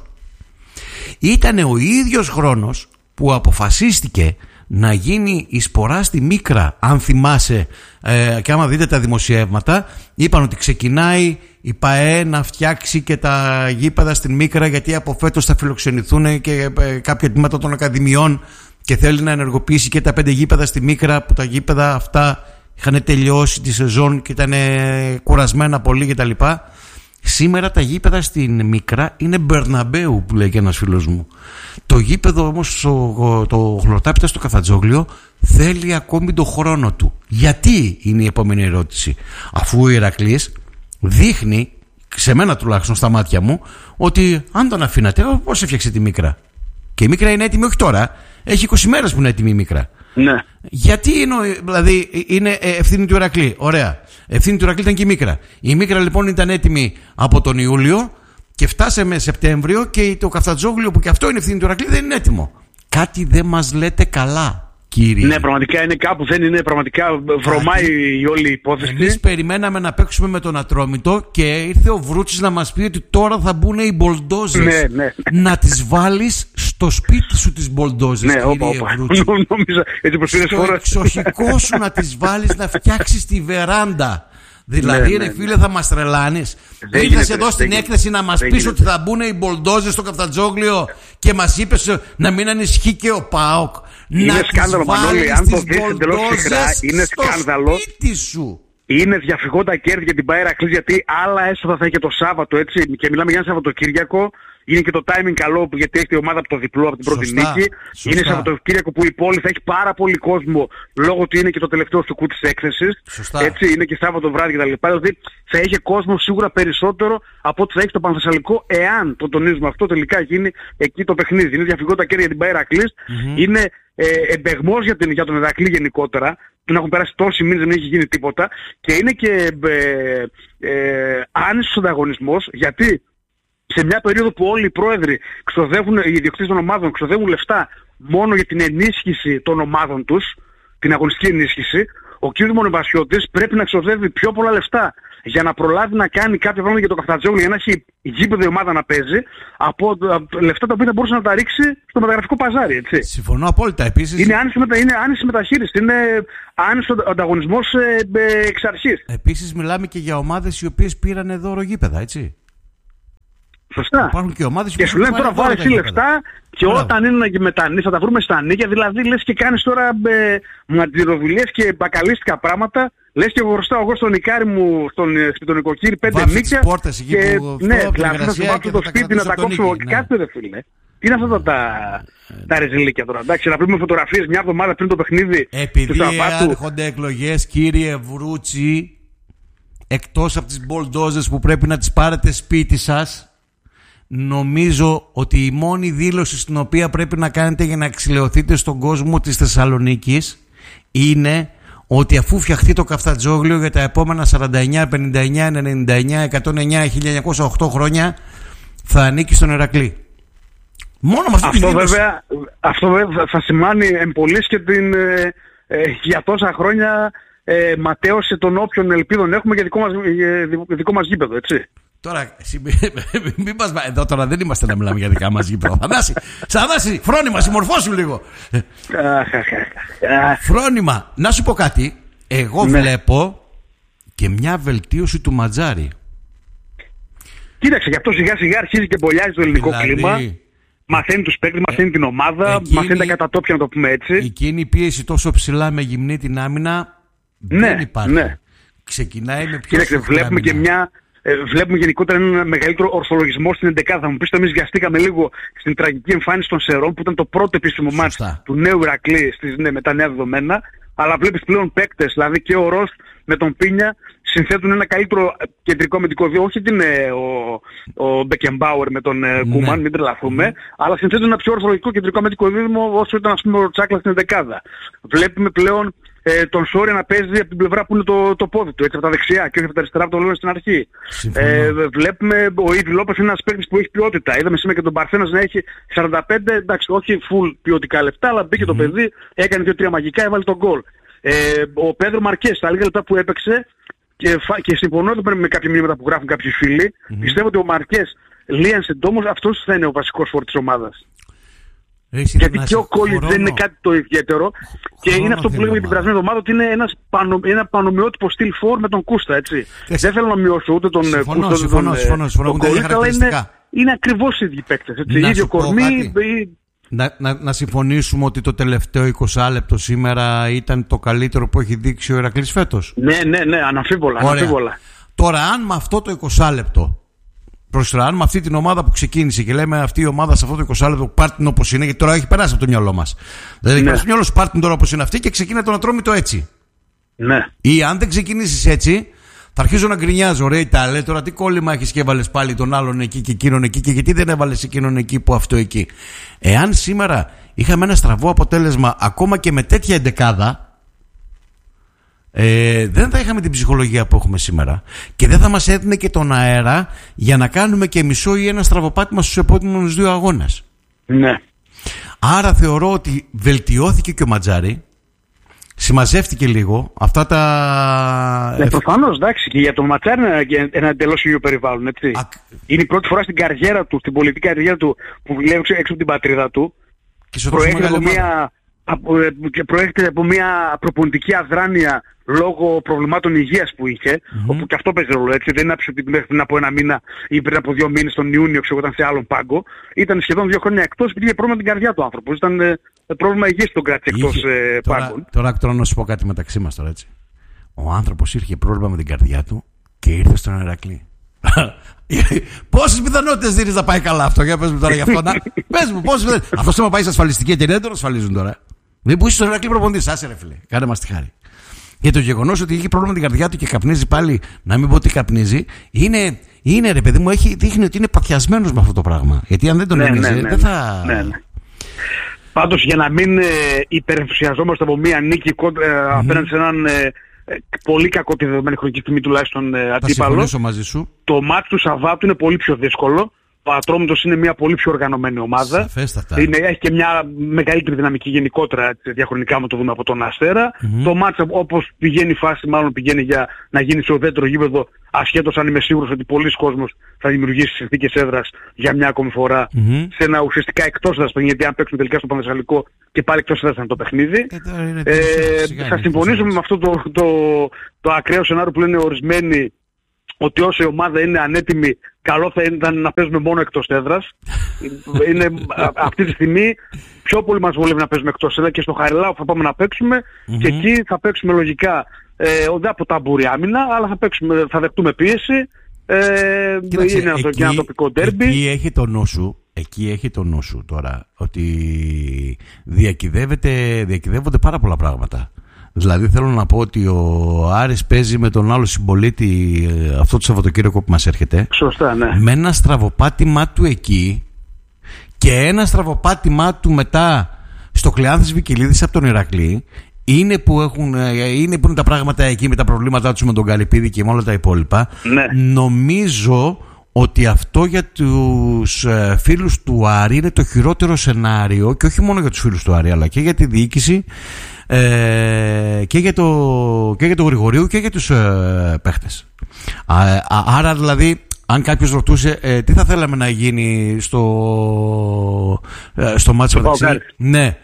Ήτανε ο ίδιος χρόνος που αποφασίστηκε να γίνει η σπορά στη Μίκρα. Αν θυμάσαι, και άμα δείτε τα δημοσιεύματα, είπαν ότι ξεκινάει η ΠΑΕ να φτιάξει και τα γήπεδα στην Μίκρα, γιατί από φέτος θα φιλοξενηθούν και κάποια τμήματα των ακαδημιών και θέλει να ενεργοποιήσει και τα 5 γήπεδα στη Μίκρα, που τα γήπεδα αυτά είχαν τελειώσει τη σεζόν και ήταν κουρασμένα πολύ κτλ. Σήμερα τα γήπεδα στην Μίκρα είναι Μπερναμπέου, που λέει και ένας φίλος μου. Το γήπεδο όμως, το χλωροτάπητα στο Καφτατζόγλιο, θέλει ακόμη το χρόνο του. Γιατί, είναι η επόμενη ερώτηση? Αφού ο Ηρακλής δείχνει, σε μένα τουλάχιστον στα μάτια μου, ότι αν τον αφήνατε, πώς έφτιαξε τη Μίκρα? Και η Μίκρα είναι έτοιμη όχι τώρα, έχει 20 μέρες που είναι έτοιμη η Μίκρα. Ναι. Γιατί δηλαδή είναι ευθύνη του Ηρακλή? Ωραία. Ευθύνη του Ηρακλή ήταν και η Μίκρα. Η Μίκρα λοιπόν ήταν έτοιμη από τον Ιούλιο και φτάσαμε Σεπτέμβριο και το Καφτατζόγλιο, που και αυτό είναι ευθύνη του Ηρακλή, δεν είναι έτοιμο. Κάτι δεν μας λέτε καλά, κύριε. Ναι, πραγματικά είναι κάπου, δεν είναι, πραγματικά βρωμάει η όλη υπόθεση. Εμείς περιμέναμε να παίξουμε με τον Ατρόμητο και ήρθε ο Βρούτσης να μας πει ότι τώρα θα μπουν οι μπολντόζες. Ναι. Να τις βάλεις στο σπίτι σου τις μπολντόζες, κύριε Βρούτσι. Στο εξοχικό σου να τις βάλεις να φτιάξεις τη βεράντα. Δηλαδή, ρε φίλε, θα μας τρελάνεις? Ήρθες εδώ στην έκθεση να μας πεις ότι θα μπουν οι μπολντόζες στο Καφτατζόγλιο και μας είπες να μην ανησυχεί και ο ΠΑΟΚ? Είναι σκάνδαλο, Μανώλη, αν το δεις εντελώς ψυχρά, είναι σκάνδαλο. Σπίτι σου. Είναι διαφυγόντα κέρδη για την ΠΑΕ Ηρακλής, γιατί άλλα έσοδα θα έχει και το Σάββατο, έτσι. Και μιλάμε για ένα Σαββατοκύριακο. Είναι και το timing καλό, γιατί έχει η ομάδα από το διπλό, από την πρώτη νίκη. Είναι Σαββατοκύριακο που η πόλη θα έχει πάρα πολύ κόσμο, λόγω ότι είναι και το τελευταίο στουκού της έκθεσης. Έτσι, είναι και Σάββατο βράδυ κτλ. Δηλαδή θα έχει κόσμο σίγουρα περισσότερο από ό,τι θα έχει το Πανθεσσαλικό, εάν, το τονίζουμε αυτό, τελικά γίνει εκεί το παιχνίδι. Είναι διαφυγόντα κέρδη για την ΠΑΕ Ηρακλής. Είναι εμπεγμός για τον Ηρακλή γενικότερα. Να έχουν περάσει τόσοι μήνες, δεν έχει γίνει τίποτα. Και είναι και άνισος ανταγωνισμός, γιατί σε μια περίοδο που όλοι οι πρόεδροι ξοδεύουν, οι ιδιοκτήτες των ομάδων ξοδεύουν λεφτά μόνο για την ενίσχυση των ομάδων τους, την αγωνιστική ενίσχυση, ο κ. Μονεβασιώτης πρέπει να ξοδεύει πιο πολλά λεφτά για να προλάβει να κάνει κάποια πράγματα για το Καφτατζόγλου, για να έχει γήπεδο η ομάδα να παίζει, από λεφτά τα οποία θα μπορούσε να τα ρίξει στο μεταγραφικό παζάρι. Έτσι. Συμφωνώ απόλυτα. Επίσης, είναι άνηση μεταχείριση, είναι άνησο ανταγωνισμός εξ αρχής. Επίσης, μιλάμε και για ομάδες οι οποίες πήραν δώρο γήπεδα, έτσι. Σωστά. Υπάρχουν και ομάδες και σου λένε τώρα βάλε εσύ λεφτά και όταν είναι να μετανείς θα τα βρούμε στα νίκια. Δηλαδή λες και κάνεις τώρα μαντιροδουλειές και μπακαλίστικα πράγματα. Λες και εγώ χρωστάω εγώ στον Ικάρι μου, στον νοικοκύρη 5 νίκια. Και ναι, δηλαδή θα σου βάζω το σπίτι να τα κόψω. Κάτσε ρε φίλε. Τι είναι αυτά τα ρεζιλίκια τώρα, εντάξει, να πούμε φωτογραφίες μια εβδομάδα πριν το παιχνίδι. Επειδή έρχονται εκλογές, κύριε Βρούτσι, εκτός από τις μπολντόζες που πρέπει να τις πάρετε σπίτι σας, νομίζω ότι η μόνη δήλωση στην οποία πρέπει να κάνετε για να εξηλαιωθείτε στον κόσμο της Θεσσαλονίκης είναι ότι αφού φτιαχτεί το Καφτατζόγλιο για τα επόμενα 49, 59, 99, 109, 1908 χρόνια θα ανήκει στον Ηρακλή. Μόνο με αυτό βέβαια θα σημάνει εμπολής και την για τόσα χρόνια ματέωση των όποιων ελπίδων έχουμε για δικό μας γήπεδο, έτσι. Τώρα, μην μας... Εδώ τώρα δεν είμαστε να μιλάμε για δικά μας γήπεδο. Θανάση, φρόνημα, συμμορφώσου λίγο. Φρόνημα, να σου πω κάτι. Εγώ βλέπω και μια βελτίωση του Ματζάρη. Κοίταξε, γι' αυτό σιγά σιγά αρχίζει και μπολιάζει το ελληνικό κλίμα. Μαθαίνει τους παίκτες, μαθαίνει την ομάδα, μαθαίνει τα κατατόπια, να το πούμε έτσι. Εκείνη η πίεση τόσο ψηλά με γυμνή την άμυνα δεν υπάρχει. Ναι. Ξεκινάει με πιο... Κοίταξε, βλέπουμε γενικότερα ένα μεγαλύτερο ορθολογισμό στην 11η. Θα μου πεις, εμείς βιαστήκαμε λίγο στην τραγική εμφάνιση των Σερών, που ήταν το πρώτο επίσημο μάτς του νέου Ηρακλή με τα νέα δεδομένα. Αλλά βλέπεις πλέον παίκτες, δηλαδή και ο Ρος με τον Πίνια συνθέτουν ένα καλύτερο κεντρικό αμυντικό δύο. Όχι ότι είναι ο Μπεκεμπάουερ με τον Κούμαν, μην τρελαθούμε, αλλά συνθέτουν ένα πιο ορθολογικό κεντρικό αμυντικό δίδυμο όσο ήταν, ας πούμε, ο Τσάκλα στην 11η. Βλέπουμε πλέον τον Σόρια να παίζει από την πλευρά που είναι το πόδι του, έτσι, από τα δεξιά και όχι από τα αριστερά που το λέμε στην αρχή. Βλέπουμε ο Ήβι Λόπες είναι ένας παίκτης που έχει ποιότητα. Είδαμε σήμερα και τον Παρθένας να έχει 45, εντάξει, όχι full ποιοτικά λεπτά, αλλά μπήκε το παιδί, έκανε 2-3 μαγικά, έβαλε τον γκολ. Ο Πέδρο Μαρκές, τα λίγα λεπτά που έπαιξε, και συμφωνώ εδώ με κάποια μηνύματα που γράφουν κάποιοι φίλοι, πιστεύω ότι ο Μαρκές λίαν συντόμως αυτός θα είναι ο βασικός φόρ της ομάδας. Γιατί και ο Κόλλης δεν είναι κάτι το ιδιαίτερο και είναι αυτό που λέγαμε την περασμένη εβδομάδα, ότι είναι ένα πανομοιότυπο στυλ φόρ με τον Κούστα, έτσι. Δεν θέλω να μειώσω ούτε τον Κούστα ούτε τον Κόλλη, αλλά είναι ακριβώς οι ίδιοι παίκτες, έτσι. Ίδιο κορμί. Να συμφωνήσουμε ότι το τελευταίο 20 λεπτό σήμερα ήταν το καλύτερο που έχει δείξει ο Ηρακλής φέτος. Ναι, αναμφίβολα. Τώρα, αν με αυτό το 20 λεπτό αν με αυτή την ομάδα που ξεκίνησε και λέμε αυτή η ομάδα σε αυτό το 20 λεπτό πάρει την όπως είναι, γιατί τώρα έχει περάσει από το μυαλό μας. Δηλαδή, έχει περάσει το μυαλό σου, πάρει την τώρα όπως είναι αυτή και ξεκινά το Ατρόμητο έτσι. Ναι. Ή αν δεν ξεκινήσεις έτσι, θα αρχίζω να γκρινιάζω. Ρε, Ιταλέ, τώρα τι κόλλημα έχεις και έβαλες πάλι τον άλλον εκεί και εκείνον εκεί και γιατί δεν έβαλες εκείνον εκεί που αυτό εκεί. Εάν σήμερα είχαμε ένα στραβό αποτέλεσμα ακόμα και με τέτοια εντεκάδα, δεν θα είχαμε την ψυχολογία που έχουμε σήμερα και δεν θα μας έδινε και τον αέρα για να κάνουμε και μισό ή ένα στραβοπάτημα στους επόμενους 2 αγώνες. Ναι. Άρα θεωρώ ότι βελτιώθηκε και ο Ματζάρη, συμμαζεύτηκε λίγο αυτά τα... Προφανώς, εντάξει, και για τον Ματζάρη είναι ένα εντελώς ίδιο περιβάλλον, έτσι. Είναι η πρώτη φορά στην καριέρα του, στην πολιτική καριέρα του, που λέει έξω από την πατρίδα του. Προέρχεται από μια προπονητική αδράνεια λόγω προβλημάτων υγείας που είχε, όπου και αυτό παίζει ρόλο, έτσι. Δεν άφησε ότι πριν από 1 μήνα ή πριν από 2 μήνες τον Ιούνιο, ήταν σε άλλον πάγκο. Ήταν σχεδόν 2 χρόνια εκτός, επειδή είχε πρόβλημα την καρδιά του άνθρωπο. Ήταν πρόβλημα υγείας τον κράτησε εκτός πάγκων. Τώρα να σου πω κάτι μεταξύ μας τώρα, έτσι. Ο άνθρωπος είχε πρόβλημα με την καρδιά του και ήρθε στον Ηρακλή. Πόσες πιθανότητες δίνεις να πάει καλά αυτό? Για πες μου τώρα γι' αυτό. Πες μου, πόσες πιθανότητες. Αυτός άμα πάει σε ασφαλιστική εταιρεία, δεν τον ασφαλίζουν τώρα. Δεν που είσαι στον Ηρακλή προπονητής, άσε ρε φίλε, κάνε μας τη χάρη. Και το γεγονός ότι είχε πρόβλημα με την καρδιά του και καπνίζει πάλι, να μην πω ότι καπνίζει, είναι ρε παιδί μου, δείχνει ότι είναι παθιασμένος με αυτό το πράγμα. Γιατί αν δεν τον ένιωσε, δεν θα. Ναι. Πάντως, για να μην υπερενθουσιαζόμαστε από μία νίκη απέναντι σε έναν πολύ κακό τη δεδομένη χρονική στιγμή τουλάχιστον αντίπαλο, μαζί σου. Το μάτς του Σαββάτου είναι πολύ πιο δύσκολο. Ο Ατρόμητος είναι μια πολύ πιο οργανωμένη ομάδα. Σαφέστατα. Έχει και μια μεγαλύτερη δυναμική γενικότερα, διαχρονικά με το δούμε από τον Αστέρα. Το μάτσα, όπως πηγαίνει η φάση, μάλλον πηγαίνει για να γίνει σε ουδέτερο γήπεδο, ασχέτως αν είμαι σίγουρος ότι πολλοί κόσμος θα δημιουργήσει συνθήκες έδρας για μια ακόμη φορά σε ένα ουσιαστικά εκτός έδρας παιχνίδι, γιατί αν παίξουμε τελικά στο Πανθεσσαλικό και πάλι εκτός έδρας είναι το παιχνίδι. Θα συμφωνήσουμε με αυτό το ακραίο σενάριο που λένε ορισμένοι, ότι όσο η ομάδα είναι ανέτοιμη, καλό θα ήταν να παίζουμε μόνο εκτός έδρας. Είναι αυτή τη στιγμή πιο πολύ μας βολεύει να παίζουμε εκτός έδρας, και στο Χαριλάου θα πάμε να παίξουμε και εκεί θα παίξουμε λογικά όχι από ταμπούρι άμυνα, αλλά θα δεχτούμε πίεση. Είναι ένα τοπικό ντέρμπι. Εκεί έχει το νου σου τώρα, ότι διακυδεύονται πάρα πολλά πράγματα. Δηλαδή θέλω να πω ότι ο Άρης παίζει με τον άλλο συμπολίτη αυτό το Σαββατοκύριακο που μας έρχεται. Σωστά, ναι. Με ένα στραβοπάτημά του εκεί και ένα στραβοπάτημά του μετά στο Κλεάνθης Βικελίδης από τον Ηρακλή. Είναι που είναι τα πράγματα εκεί με τα προβλήματά τους με τον Καλυπίδη και με όλα τα υπόλοιπα. Ναι. Νομίζω ότι αυτό για τους φίλους του Άρη είναι το χειρότερο σενάριο, και όχι μόνο για τους φίλους του Άρη, αλλά και για τη διοίκηση, και για το Γρηγορίου και για τους παίχτες. Άρα δηλαδή, αν κάποιος ρωτούσε τι θα θέλαμε να γίνει στο μάτσο μεταξύ, ναι,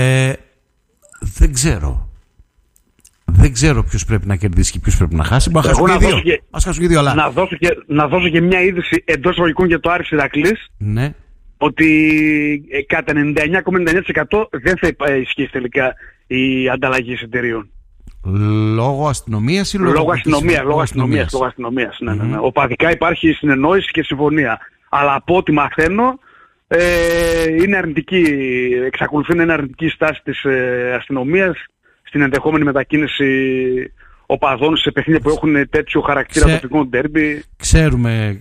δεν ξέρω ποιος πρέπει να κερδίσει και ποιος πρέπει να χάσει. Ας χάσουν και δύο. Αλλά... Να δώσω και μια είδηση εντός εισαγωγικών για το Άρης Ηρακλής. Ναι. Ότι κατά 99,99% δεν θα ισχύει τελικά η ανταλλαγή εισιτηρίων. Λόγω αστυνομίας ή λόγω αστυνομίας. Ναι. Οπαδικά υπάρχει συνεννόηση και συμφωνία. Αλλά από ό,τι μαθαίνω, είναι αρνητική, εξακολουθεί να είναι αρνητική στάση της αστυνομίας στην ενδεχόμενη μετακίνηση οπαδών σε παιχνίδια που έχουν τέτοιο χαρακτήρα τοπικών ντέρμπι. Ξέρουμε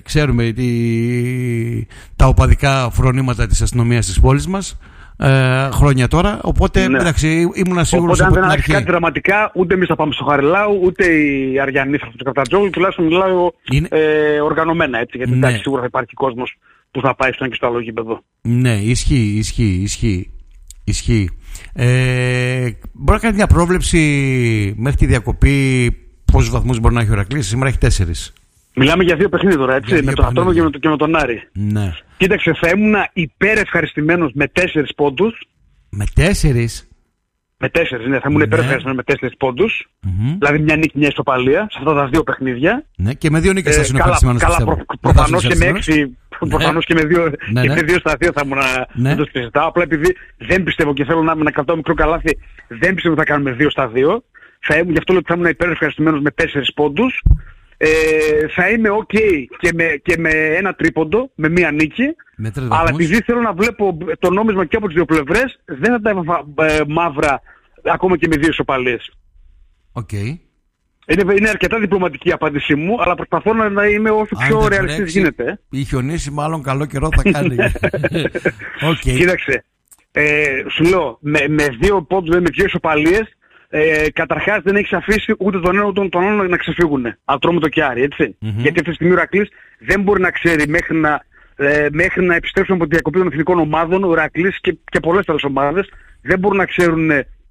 τα οπαδικά φρονήματα της αστυνομίας της πόλης μας χρόνια τώρα, οπότε εντάξει, ήμουν σίγουρος από την αρχή. Αν δεν έχει κάτι δραματικά, ούτε εμείς θα πάμε στο Χαριλάου, ούτε οι Αριανοί θα έρθουν στο Καφτατζόγλου, τουλάχιστον μιλάω οργανωμένα, έτσι, γιατί εντάξει, σίγουρα θα υπάρχει κόσμος που θα πάει στο ένα και στο άλλο γήπεδο. Ναι, ισχύει. Μπορεί να κάνει μια πρόβλεψη μέχρι τη διακοπή πόσους βαθμούς μπορεί να έχει ο Ηρακλής? Σήμερα έχει 4. Μιλάμε για 2 παιχνίδια τώρα, έτσι, με τον Ατρόμητο και με τον Άρη. Ναι. Κοίταξε, θα ήμουν υπερευχαριστημένος με 4 πόντους. Με 4? Με 4, ναι, θα ήμουν υπερευχαριστημένος με 4 πόντους. Δηλαδή μια νίκη, μια ισοπαλία σε αυτά τα 2 παιχνίδια. Ναι, και με 2 νίκες θα είσαι ευχαριστημένος. Καλά, προφανώς και με 6. Προφανώς και με 2 στα 2 θα ήμουν να το συζητάω. Απλά επειδή δεν πιστεύω και θέλω να κρατάω μικρό καλάθι, δεν πιστεύω ότι θα κάνουμε 2 στα 2. Γι' αυτό λέω ότι θα ήμουν υπερευχαριστημένος με 4 πόντους. Θα είμαι ok και με 1 τρίποντο, με 1 νίκη. Αλλά επειδή θέλω να βλέπω το νόμισμα και από τις 2 πλευρές, δεν θα τα έβαφα μαύρα ακόμα και με 2 ισοπαλίες. Okay. Είναι αρκετά διπλωματική η απάντησή μου, αλλά προσπαθώ να είμαι όσο πιο ρεαλιστής γίνεται. Η χιονίσει μάλλον καλό καιρό θα κάνει. Κοίταξε, σου λέω, με 2 πόντους, με 2 ισοπαλίες, καταρχάς δεν έχεις αφήσει ούτε τον ένα ούτε τον άλλο να ξεφύγουν. Ατρόμητο και Άρη, έτσι. Γιατί αυτή τη στιγμή ο Ηρακλής δεν μπορεί να ξέρει μέχρι να επιστρέψουν από τη διακοπή των εθνικών ομάδων. Ο Ηρακλής και πολλές άλλες ομάδες δεν μπορούν να ξέρουν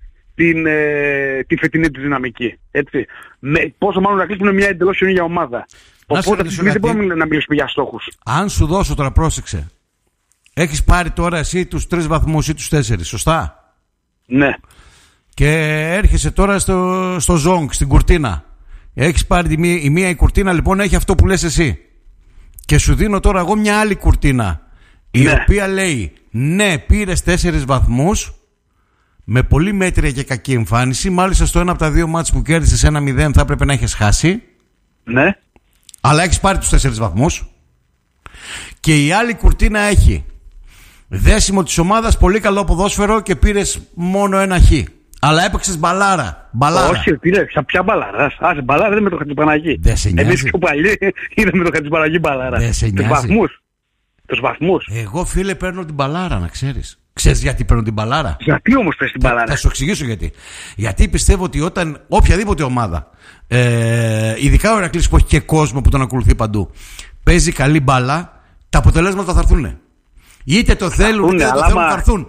τη φετινή της δυναμική. Έτσι. Πόσο μάλλον ο Ηρακλής που είναι μια εντελώς καινούργια ομάδα. Οπότε αυτή τη στιγμή δεν μπορούμε να μιλήσουμε για στόχους. Αν σου δώσω τώρα, πρόσεξε. Έχεις πάρει τώρα εσύ τους 3 βαθμούς ή τους 4, σωστά? Ναι. Και έρχεσαι τώρα στο Ζόγκ, στην κουρτίνα. Έχεις πάρει η μία η κουρτίνα, λοιπόν, έχει αυτό που λες εσύ. Και σου δίνω τώρα εγώ μια άλλη κουρτίνα, η οποία λέει ναι, πήρες 4 βαθμούς με πολύ μέτρια και κακή εμφάνιση. Μάλιστα στο ένα από τα 2 μάτς που κέρδισες 1-0 θα έπρεπε να έχεις χάσει. Ναι. Αλλά έχεις πάρει τους 4 βαθμούς. Και η άλλη κουρτίνα έχει δέσιμο της ομάδας, πολύ καλό ποδόσφαιρο και πήρες μόνο 1 χ. Αλλά έπαιξες μπαλάρα. Όχι, πήρε ποια μπαλάρα. Μπαλάρα δεν με το Χατζηπαναγί. Εμείς πιο παλιοί είδαμε το Χατζηπαναγί μπαλάρα. Τους βαθμούς. Εγώ, φίλε, παίρνω την μπαλάρα, να ξέρεις. Ξέρεις γιατί παίρνω την μπαλάρα? Γιατί όμως παίρνεις την μπαλάρα? Θα σου εξηγήσω γιατί. Γιατί πιστεύω ότι όταν οποιαδήποτε ομάδα, ειδικά ο Ηρακλής που έχει και κόσμο που τον ακολουθεί παντού, παίζει καλή μπάλα, Τα αποτελέσματα θα έρθουν. Είτε το θέλουν είτε δεν το θέλουν, θα έρθουν.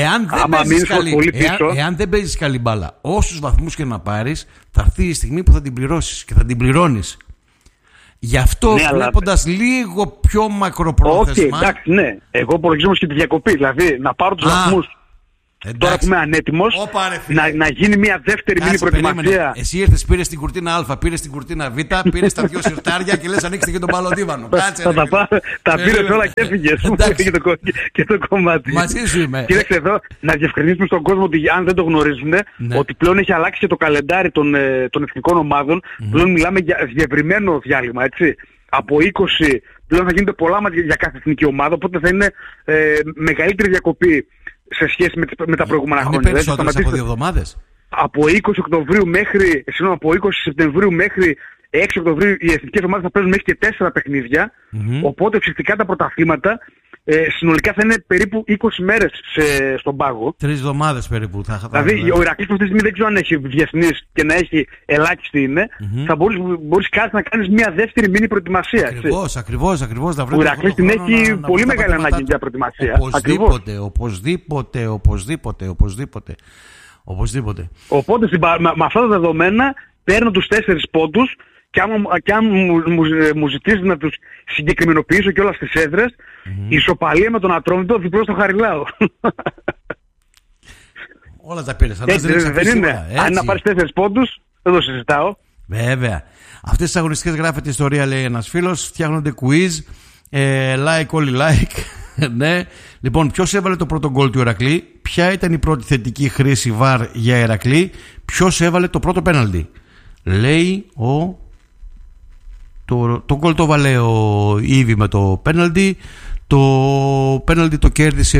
Εάν δεν παίζεις καλή μπάλα, όσους βαθμούς και να πάρεις, θα έρθει η στιγμή που θα την πληρώσεις και θα την πληρώνεις. Γι' αυτό βλέποντας λίγο πιο μακροπρόθεσμα. Όχι, εντάξει, ναι. Εγώ υπολογίζω και τη διακοπή. Δηλαδή να πάρω τους βαθμούς. Τώρα που είμαι ανέτοιμος, να γίνει μια δεύτερη μήνυ προετοιμασία. Εσύ ήρθες, πήρες την κουρτίνα Α, πήρες την κουρτίνα Β, πήρες τα 2 σιρτάρια και λες ανοίξτε και τον μπαλοντίβανο. Τα πήρες όλα και έφυγες. Και το κομμάτι. Μαζί σου είμαι. Κοίταξε εδώ, να διευκρινίσουμε στον κόσμο ότι αν δεν το γνωρίζουν, ότι πλέον έχει αλλάξει και το καλεντάρι των εθνικών ομάδων. Πλέον μιλάμε για διευρυμένο διάλειμμα, έτσι. Από 20 πλέον θα γίνονται πολλά μάτια για κάθε εθνική ομάδα, οπότε θα είναι μεγαλύτερη διακοπή σε σχέση με τα προηγούμενα χρόνια. Είναι περισσότερες από 2 εβδομάδες. Από 20 από 20 Σεπτεμβρίου μέχρι 6 Οκτωβρίου οι εθνικές ομάδες θα παίζουν μέχρι και 4 παιχνίδια. Οπότε ουσιαστικά τα πρωταθλήματα συνολικά θα είναι περίπου 20 μέρες στον πάγο. 3 εβδομάδες περίπου θα Δηλαδή ο Ηρακλής αυτή τη στιγμή δεν ξέρω αν έχει διεθνής και να έχει ελάχιστη είναι. Θα μπορείς κάτι να κάνεις μια δεύτερη μήνυ προετοιμασία. Ακριβώς. Ο Ηρακλής την έχει πολύ μεγάλη ανάγκη για προετοιμασία. Οπωσδήποτε. Οπότε με αυτά τα δεδομένα παίρνω τους 4 πόντους και αν μου ζητήσει να τους συγκεκριμενοποιήσω και όλα στις έδρες, η ισοπαλία με τον Ατρόμητο διπλό στο Χαριλάου. Όλα τα πήρες. Δεν είναι. Αν να πάρεις 4 πόντους, δεν το συζητάω. Βέβαια. Αυτές τις αγωνιστικές γράφεται ιστορία, λέει ένας φίλος. Φτιάχνονται quiz. Like, όλοι like. Ναι. Λοιπόν, ποιος έβαλε το πρώτο γκολ του Ηρακλή? Ποια ήταν η πρώτη θετική χρήση βαρ για Ηρακλή? Ποιος έβαλε το πρώτο πέναλτι? Λέει το γκολ το βάλε ο Ήβη με το πέναλτι. Το πέναλτι το κέρδισε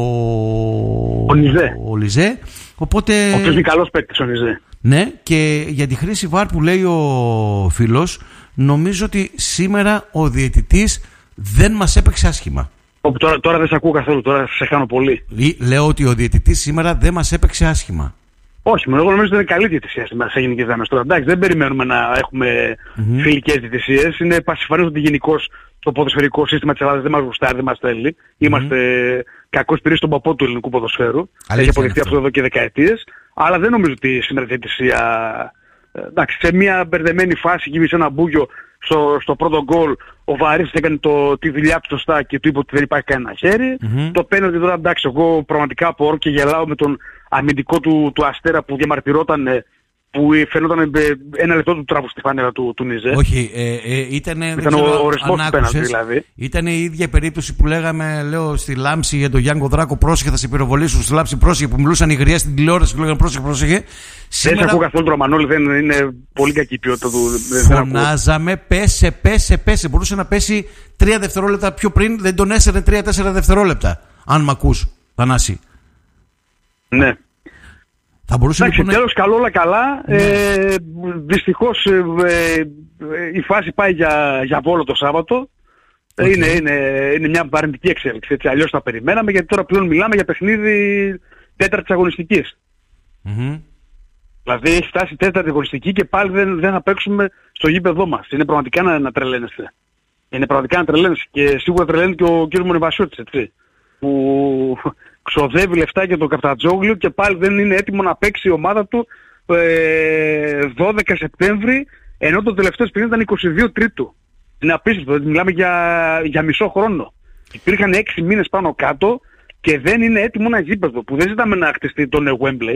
ο Λιζέ. Οπότε, ο οποίος είναι καλός παίκτης ο Λιζέ. Ναι, και για τη χρήση βαρ που λέει ο φίλος, νομίζω ότι σήμερα ο διαιτητής δεν μας έπαιξε άσχημα. Τώρα δεν σε ακούω καθόλου, τώρα σε χάνω πολύ. Λέω ότι ο διαιτητής σήμερα δεν μας έπαιξε άσχημα. Όχι, εγώ νομίζω ότι είναι καλή διαιτησία σήμερα σε γενικές γραμμές. Τώρα εντάξει, δεν περιμένουμε να έχουμε φιλικές διαιτησίες. Είναι πασιφανές ότι γενικώς το ποδοσφαιρικό σύστημα της Ελλάδας δεν μας γουστάρει, δεν μας θέλει. Είμαστε κακός πυρής στον παππό του ελληνικού ποδοσφαίρου. Έχει αποδειχθεί αυτό εδώ και δεκαετίες. Αλλά δεν νομίζω ότι σήμερα η διαιτησία. Εντάξει, σε μια μπερδεμένη φάση γύμισε ένα μπούγιο στο πρώτο γκολ. Ο Βαρύς έκανε τη δουλειά του σωστά και του είπε ότι δεν υπάρχει κανένα χέρι. Το πέναλτι τώρα, εντάξει, εγώ πραγματικά απορώ και γελάω με τον αμυντικό του Αστέρα που διαμαρτυρόταν, που φαινόταν ένα λεπτό του τράβου στη φανέλα του Νιζέ. Όχι, ήταν ο ορισμός του πέναλτι δηλαδή. Ήταν η ίδια περίπτωση που λέω στη Λάμψη για τον Γιάνγκο Δράκο, πρόσεχε θα σε πυροβολήσουν, στη Λάμψη πρόσεχε, που μιλούσαν οι γριές στην τηλεόραση και λέγανε πρόσεχε. Σήμερα... Δεν σε ακούω καθόλου το Μανώλη, δεν είναι πολύ κακή ποιότητα του. Φωνάζαμε, πέσε. Μπορούσε να πέσει 3 δευτερόλεπτα πιο πριν, δεν τον έσαιρε 3-4 δευτερόλεπτα. Αν μ' ακούς, Θανάση. Ναι. Θα μπορούσε εντάξει, τέλος καλό όλα καλά. Δυστυχώς η φάση πάει για Βόλο το Σάββατο. Είναι μια αρνητική εξέλιξη. Έτσι, αλλιώς θα περιμέναμε, γιατί τώρα πλέον μιλάμε για παιχνίδι 4ης αγωνιστικής. Δηλαδή έχει φτάσει 4η αγωνιστική και πάλι δεν θα παίξουμε στο γήπεδό μας. Είναι πραγματικά να τρελαίνεσαι. Και σίγουρα τρελαίνει και ο κ. Μονιβασιώτης, έτσι. Που ξοδεύει λεφτά για τον Καφτατζόγλιο και πάλι δεν είναι έτοιμο να παίξει η ομάδα του 12 Σεπτέμβρη, ενώ το τελευταίο παιχνίδι ήταν 22 Τρίτου. Είναι απίστευτο, μιλάμε για μισό χρόνο. Υπήρχαν 6 μήνες πάνω κάτω και δεν είναι έτοιμο ένα γήπεδο, που δεν ζητάμε να χτιστεί τον Wembley.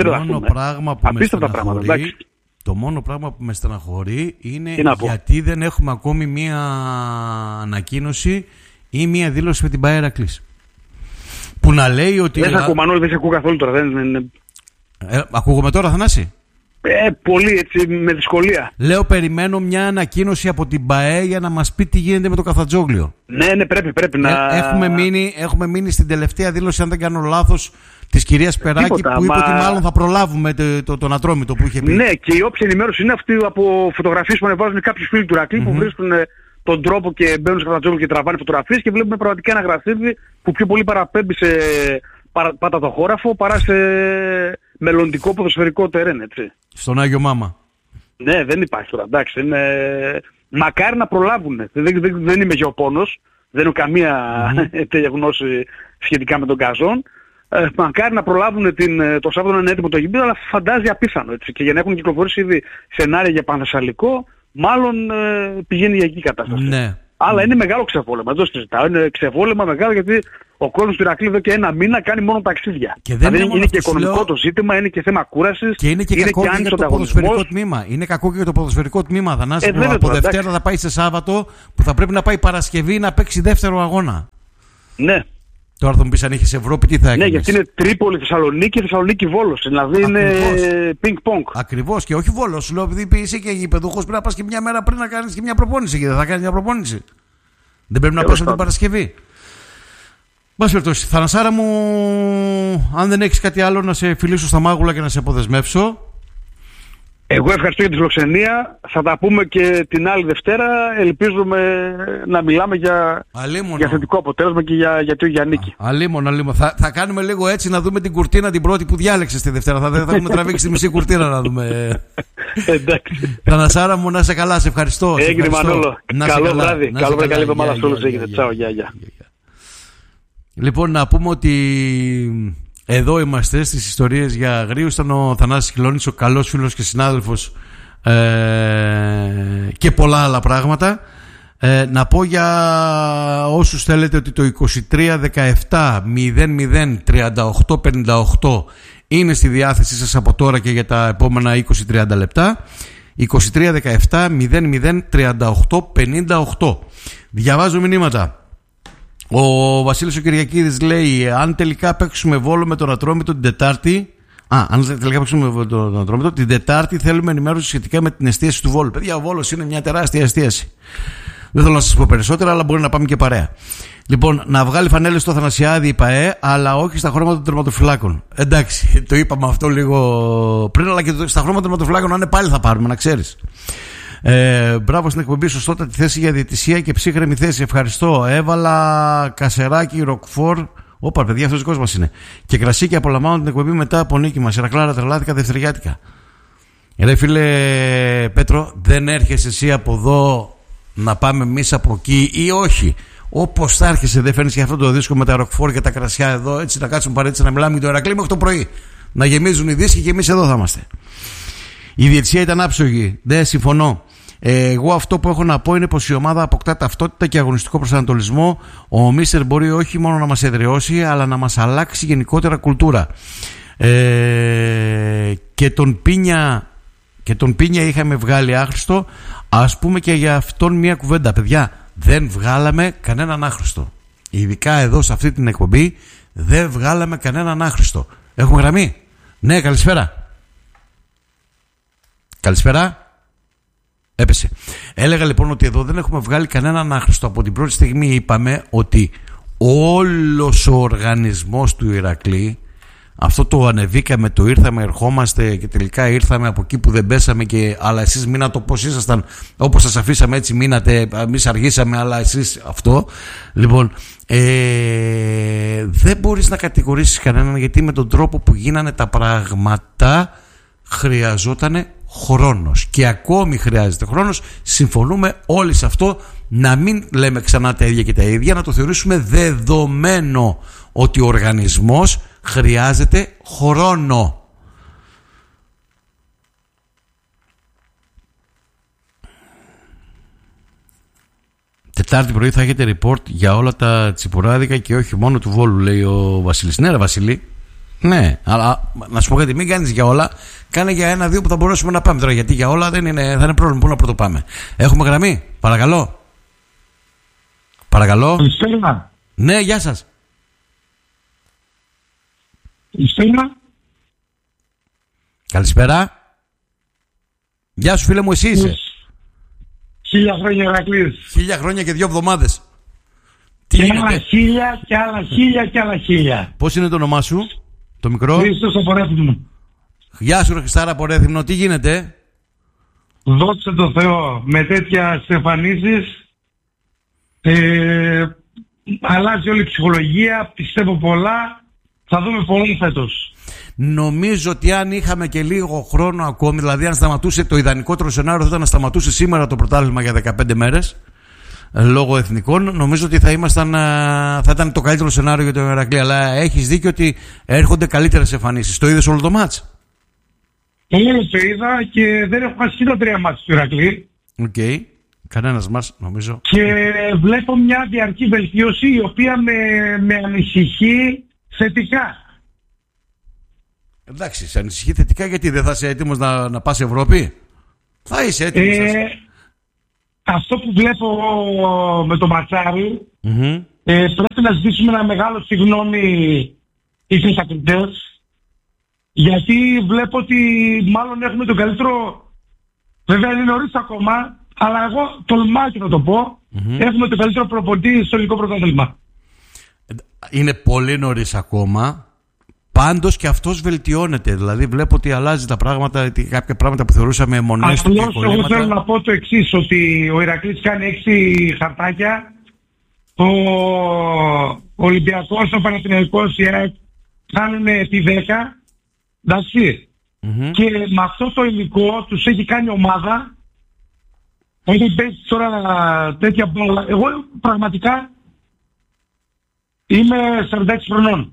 Το μόνο πράγμα που με στεναχωρεί είναι γιατί δεν έχουμε ακόμη μία ανακοίνωση ή μία δήλωση με την ΠΑΕ Ηρακλής. Που να λέει ότι... Δεν σε ακούω Μανώλη, δεν σε ακούω καθόλου τώρα. Ακούγομαι τώρα, Θανάση? Πολύ έτσι, με δυσκολία. Λέω, περιμένω μια ανακοίνωση από την ΠΑΕ για να μας πει τι γίνεται με το Καφτατζόγλιο. Ναι, πρέπει να... Έχουμε μείνει στην τελευταία δήλωση, αν δεν κάνω λάθος, της κυρίας Περάκη, που είπε ότι μάλλον θα προλάβουμε τον Ατρόμητο που είχε πει. Ναι, και η όποια ενημέρωση είναι αυτή από φωτογραφίες που ανεβάζουν κάποιοι φίλοι του Ηρακλή που βρίσκουν τον τρόπο και μπαίνουν στο Καφτατζόγλιο και τραβάνε φωτογραφίες και βλέπουμε πραγματικά ένα γραφίδι που πιο πολύ παραπέμπει σε πατατοχώραφο παρά σε μελλοντικό ποδοσφαιρικό τερέν, έτσι. Στον Άγιο Μάμα. Ναι, δεν υπάρχει τώρα, εντάξει. Μακάρι να προλάβουν. Δεν είμαι γεωπόνος. δεν έχω καμία τέτοια γνώση σχετικά με τον Καζόν. Μακάρι να προλάβουν το Σάββατο να είναι έτοιμο το γήπεδο, αλλά φαντάζει απίθανο. Έτσι. Και για να έχουν κυκλοφορήσει ήδη σενάρια για Πανθεσσαλικό, μάλλον πηγαίνει για εκεί η κατάσταση. Ναι. Αλλά είναι μεγάλο ξεβόλεμα, δεν το συζητάω. Είναι ξεβόλεμα μεγάλο γιατί ο κόσμος του Ηρακλείου εδώ και ένα μήνα κάνει μόνο ταξίδια. Και δεν δηλαδή είναι και οικονομικό το ζήτημα, είναι και θέμα κούρασης. Και είναι και κακό και για το ποδοσφαιρικό τμήμα. Είναι κακό και για το ποδοσφαιρικό τμήμα. Θανάση, από Δευτέρα θα πάει σε Σάββατο που θα πρέπει να πάει Παρασκευή να παίξει δεύτερο αγώνα. Ναι. Τώρα θα μου πεις αν είχες Ευρώπη, τι θα έκανες? Ναι, γιατί είναι Τρίπολη, Θεσσαλονίκη, Θεσσαλονίκη-Βόλος. Δηλαδή είναι πινκ-πονγκ. Ακριβώς, και όχι Βόλος. Σου λέω, επειδή είσαι και γηπεδούχος, πρέπει να πας και μια μέρα πριν να κάνεις και μια προπόνηση. Και δεν θα κάνεις μια προπόνηση. Δεν πρέπει να πας από την Παρασκευή. Μπας περιπτώσει, Θανασάρα μου, αν δεν έχεις κάτι άλλο να σε φιλήσω στα μάγουλα και να σε αποδεσμεύσω. Εγώ ευχαριστώ για τη φιλοξενία. Θα τα πούμε και την άλλη Δευτέρα. Ελπίζουμε να μιλάμε για θετικό αποτέλεσμα και για νίκη. Αλίμονο. Θα κάνουμε λίγο έτσι να δούμε την κουρτίνα την πρώτη που διάλεξες τη Δευτέρα. Θα έχουμε τραβήξει τη μισή κουρτίνα να δούμε. Εντάξει. Θανασάρα μου, να είσαι καλά. Σε ευχαριστώ. Έγινε Μανώλο. Καλό βράδυ. Καλή εβδομάδα σε όλους. Έγινε. Τσάω. Γεια. Λοιπόν, να πούμε ότι εδώ είμαστε στις ιστορίες για αγρίους. Ήταν ο Θανάσης Χιλώνης, ο καλός φίλος και συνάδελφος, και πολλά άλλα πράγματα. Να πω για όσους θέλετε ότι το 23-17-00-38-58 είναι στη διάθεσή σας από τώρα και για τα επόμενα 20-30 λεπτά. 23-17-00-38-58. Διαβάζω μηνύματα. Ο Βασίλης ο Κυριακίδης λέει: αν τελικά παίξουμε Βόλο με τον Ατρόμητο την Τετάρτη. Αν τελικά παίξουμε με τον Ατρόμητο την Τετάρτη, θέλουμε ενημέρωση σχετικά με την εστίαση του Βόλου. Παιδιά, ο Βόλος είναι μια τεράστια εστίαση. Δεν θέλω να σας πω περισσότερα, αλλά μπορεί να πάμε και παρέα. Λοιπόν, να βγάλει φανέλες στο Θανασιάδη η ΠΑΕ, αλλά όχι στα χρώματα των τερματοφυλάκων. Εντάξει, το είπαμε αυτό λίγο πριν, αλλά και στα χρώματα των τερματοφυλάκων, αν πάλι θα πάρουμε, να ξέρεις. Μπράβο στην εκπομπή, σωστότατη θέση για διαιτησία και ψύχρεμη θέση. Ευχαριστώ. Έβαλα κασεράκι, ροκφόρ. Όπα, παιδιά, αυτός δικός μας είναι. Και κρασί και απολαμβάνω την εκπομπή μετά από νίκη μας. Ηρακλάρα, τρελάθηκα δευτεριάτικα. Ρε φίλε Πέτρο, δεν έρχεσαι εσύ από εδώ να πάμε εμείς από εκεί ή όχι? Όπως θα έρχεσαι, δεν φαίνεις και αυτό το δίσκο με τα ροκφόρ και τα κρασιά εδώ, έτσι να κάτσουμε παρέτηση να μιλάμε για το Ηρακλή μέχρι το πρωί. Να γεμίζουν οι δίσκοι και εμείς εδώ θα είμαστε. Η διαιτησία ήταν άψογη. Δεν συμφωνώ. Εγώ αυτό που έχω να πω είναι πως η ομάδα αποκτά ταυτότητα και αγωνιστικό προσανατολισμό. Ο Μίστερ μπορεί όχι μόνο να μας εδραιώσει, αλλά να μας αλλάξει γενικότερα κουλτούρα. Και τον Πίνια είχαμε βγάλει άχρηστο. Ας πούμε και για αυτόν μια κουβέντα. Παιδιά, δεν βγάλαμε κανέναν άχρηστο. Ειδικά εδώ σε αυτή την εκπομπή δεν βγάλαμε κανέναν άχρηστο. Έχουμε γραμμή? Ναι, καλησπέρα. Καλησπέρα. Έπεσε. Έλεγα λοιπόν ότι εδώ δεν έχουμε βγάλει κανέναν άχρηστο. Από την πρώτη στιγμή είπαμε ότι όλος ο οργανισμός του Ηρακλή, αυτό το ανεβήκαμε, το ήρθαμε, ερχόμαστε και τελικά ήρθαμε από εκεί που δεν πέσαμε, αλλά εσείς μείνατε όπως ήσασταν, όπως σας αφήσαμε έτσι μείνατε, εμείς αργήσαμε αλλά εσείς αυτό. Λοιπόν, δεν μπορείς να κατηγορήσεις κανέναν, γιατί με τον τρόπο που γίνανε τα πράγματα χρειαζόταν χρόνος και ακόμη χρειάζεται χρόνος. Συμφωνούμε όλοι σε αυτό, να μην λέμε ξανά τα ίδια και τα ίδια, να το θεωρήσουμε δεδομένο ότι ο οργανισμός χρειάζεται χρόνο. Τετάρτη πρωί θα έχετε report για όλα τα τσιπουράδικα και όχι μόνο του Βόλου, λέει ο Βασίλης. Ναι ρε Βασίλη, ναι, αλλά να σου πω κάτι, μην κάνεις για όλα, κάνε για ένα-δύο που θα μπορέσουμε να πάμε τώρα, γιατί για όλα θα είναι πρόβλημα. Πού να πρώτο πάμε? Έχουμε γραμμή, παρακαλώ. Παρακαλώ. Καλησπέρα. Ναι, γεια σας. Καλησπέρα. Καλησπέρα. Γεια σου φίλε μου, εσύ είσαι? 1000 χρόνια Ηρακλής. 1000 χρόνια και 2 εβδομάδες. Και άλλα 1000 και άλλα 1000 και άλλα 1000. Πώς είναι το όνομά σου, το μικρό? Χρήστος από Ρέθυμνο. Γεια σου ρε Χριστάρα από Ρέθυμνο, τι γίνεται? Δόξα τω Θεώ, με τέτοια εμφανίσεις αλλάζει όλη η ψυχολογία, πιστεύω πολλά, θα δούμε πολλά φέτος. Νομίζω ότι αν είχαμε και λίγο χρόνο ακόμη, δηλαδή αν σταματούσε, το ιδανικότερο σενάριο θα ήταν να σταματούσε σήμερα το πρωτάθλημα για 15 μέρες, λόγω εθνικών, νομίζω ότι θα ήταν το καλύτερο σενάριο για τον Ηρακλή. Αλλά έχεις δίκιο ότι έρχονται καλύτερες εμφανίσεις. Το είδες όλο το μάτς? Όλο το είδα και δεν έχω χάσει τα 3 μάτς του Ηρακλή. Οκ. Κανένας μας, νομίζω. Και βλέπω μια διαρκή βελτίωση η οποία με ανησυχεί θετικά. Εντάξει, σε ανησυχεί θετικά γιατί δεν θα είσαι έτοιμος να πας Ευρώπη? Θα είσαι έτοιμος. Αυτό που βλέπω με το ματσάρι, πρέπει να ζητήσουμε ένα μεγάλο συγγνώμη οι κριτές, γιατί βλέπω ότι μάλλον έχουμε τον καλύτερο, βέβαια είναι νωρίς ακόμα, αλλά εγώ τολμάω και να το πω, έχουμε τον καλύτερο προπονητή στο ελληνικό πρωτάθλημα. Είναι πολύ νωρίς ακόμα. Πάντως και αυτός βελτιώνεται. Δηλαδή βλέπω ότι αλλάζει τα πράγματα, κάποια πράγματα που θεωρούσαμε αιμονές του και κολλήματα. Εγώ θέλω να πω το εξής, ότι ο Ηρακλής κάνει 6 χαρτάκια, ο Ολυμπιακός, ο Παναθηναϊκός, η ΑΕΚ κάνουν επί 10, εντάξει. Και με αυτό το υλικό τους έχει κάνει ομάδα. Όταν παίζει τώρα τέτοια μπάλα, εγώ πραγματικά είμαι 46 χρονών.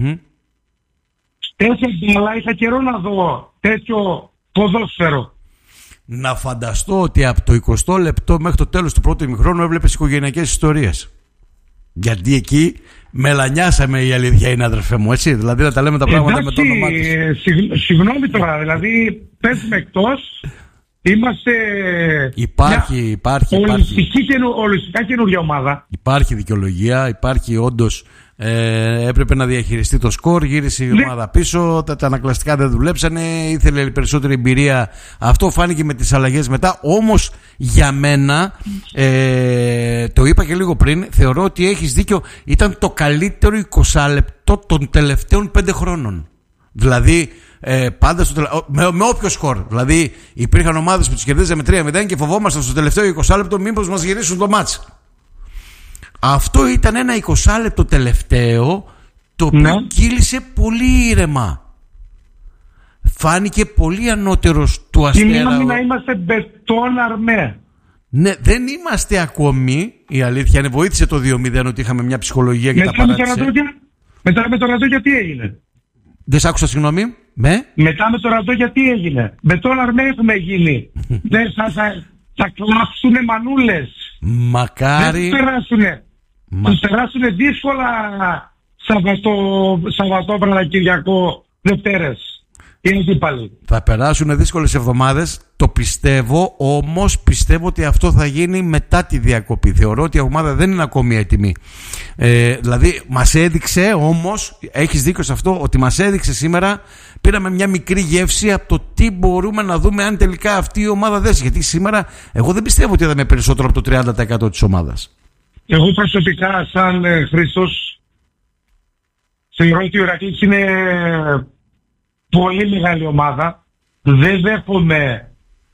Τέτοια μπάλα είχα καιρό να δω τέτοιο ποδόσφαιρο. Να φανταστώ ότι από το 20 λεπτό μέχρι το τέλος του πρώτου ημιχρόνου έβλεπες οικογενειακές ιστορίες. Γιατί εκεί μελανιάσαμε, η αλήθεια είναι, αδερφέ μου, έτσι. Δηλαδή να τα λέμε τα πράγματα με το όνομά τους. Συγγνώμη τώρα, δηλαδή παίζουμε εκτός. Είμαστε υπάρχει ολιστικά καινούργια ομάδα. Υπάρχει δικαιολογία, υπάρχει όντως. Έπρεπε να διαχειριστεί το σκορ, γύρισε η ομάδα πίσω, τα ανακλαστικά δεν δουλέψανε, ήθελε περισσότερη εμπειρία. Αυτό φάνηκε με τις αλλαγές μετά. Όμως για μένα, το είπα και λίγο πριν, θεωρώ ότι έχεις δίκιο, ήταν το καλύτερο 20 λεπτό των τελευταίων 5 χρόνων. Δηλαδή πάντα με όποιο σκορ. Δηλαδή υπήρχαν ομάδες που τις κερδίζαμε 3-0 και φοβόμασταν στο τελευταίο 20 λεπτό μήπως μας γυρίσουν το μάτς. Αυτό ήταν ένα 20 λεπτό τελευταίο, το οποίο κύλησε πολύ ήρεμα. Φάνηκε πολύ ανώτερος του Αστέρα. Κινήσαμε να είμαστε μπετόν αρμέ. Ναι, δεν είμαστε ακόμη. Η αλήθεια είναι, βοήθησε το 2-0 ότι είχαμε μια ψυχολογία και τα παράτησε. Μετά με το Ραντόγια τι έγινε? Δεν σ' άκουσα, συγγνώμη. Μετά με το Ραντόγια τι έγινε? Μπετόν αρμέ έχουμε γίνει. Δεν θα κλάψουνε μανούλες. Μακάρι. Δεν περάσουνε. Τους περάσουνε δύσκολα Σαββατόβραδα, Κυριακό, Δευτέρες. Είναι αντίπαλοι. Θα περάσουν δύσκολες εβδομάδες, το πιστεύω, όμως πιστεύω ότι αυτό θα γίνει μετά τη διακοπή. Θεωρώ ότι η ομάδα δεν είναι ακόμη έτοιμη. Δηλαδή μας έδειξε όμως, έχεις δίκιο σε αυτό, ότι μας έδειξε σήμερα, πήραμε μια μικρή γεύση από το τι μπορούμε να δούμε αν τελικά αυτή η ομάδα δέσει. Γιατί σήμερα εγώ δεν πιστεύω ότι είδαμε περισσότερο από το 30% της ομάδας. Εγώ προσωπικά σαν Χρήστος θεωρώ ότι ο Ηρακλής είναι πολύ μεγάλη ομάδα. Δεν δέχομαι.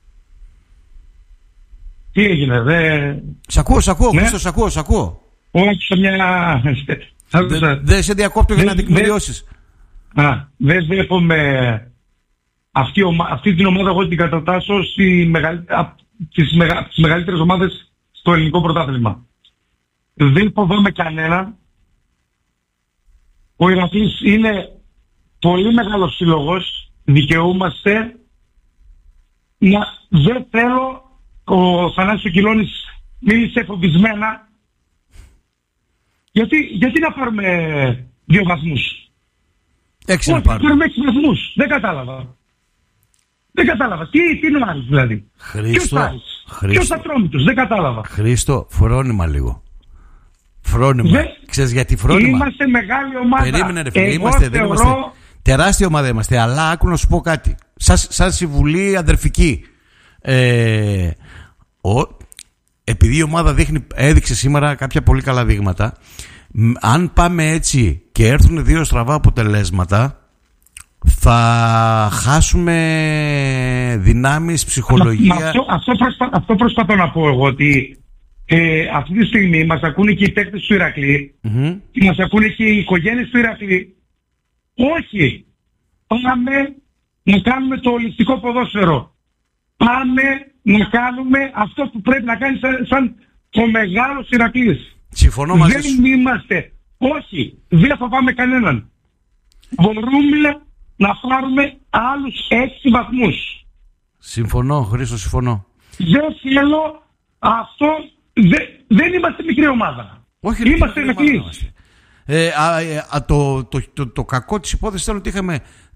Τι έγινε, Σ' ακούω, Χρήστο, σ' ακούω. Όχι, μια. Δεν σε διακόπτω για να τεκμηριώσεις. Δεν δέχομαι αυτή την ομάδα. Εγώ την κατατάσσω τις μεγαλύτερες ομάδες στο ελληνικό πρωτάθλημα. Δεν φοβάμαι κανένα. Ο Ηρακλής είναι πολύ μεγάλος σύλλογος. Δικαιούμαστε. Δεν θέλω. Ο Θανάσης Κιλώνης μίλησε φοβισμένα. Γιατί να πάρουμε 2 βαθμούς? 6 να πάρουμε. Πάρουμε 6 βαθμούς. Δεν κατάλαβα. Τι είναι ο άλλος δηλαδή? Ποιος θα τρώμε τους? Δεν κατάλαβα. Χρήστο, φρόνημα λίγο. Φρόνημα. Ξέρεις γιατί φρόνημα? Είμαστε μεγάλη ομάδα. Περίμενε ρε φίλε, είμαστε τεράστια ομάδα είμαστε. Αλλά άκου να σου πω κάτι. Σαν συμβουλή αδερφική. Επειδή η ομάδα έδειξε σήμερα κάποια πολύ καλά δείγματα, αν πάμε έτσι και έρθουν 2 στραβά αποτελέσματα, θα χάσουμε δυνάμεις, ψυχολογία. Αυτό προσπαθώ να πω εγώ, ότι αυτή τη στιγμή μας ακούνε και οι παίκτες του Ηρακλή, και μας ακούνε και οι οικογένειες του Ηρακλή. Όχι, πάμε να κάνουμε το ολιστικό ποδόσφαιρο. Πάμε να κάνουμε αυτό που πρέπει να κάνει σαν ο μεγάλος Ηρακλής. Συμφωνώ μαζί σου. Δεν είμαστε, όχι, δεν φοβάμαι κανέναν. Μπορούμε να πάρουμε άλλους 6 βαθμούς. Συμφωνώ, Χρήστο, συμφωνώ. Δεν θέλω αυτό, δεν είμαστε μικρή ομάδα. Όχι, είμαστε Ηρακλής. Το κακό της υπόθεσης ήταν ότι είχαμε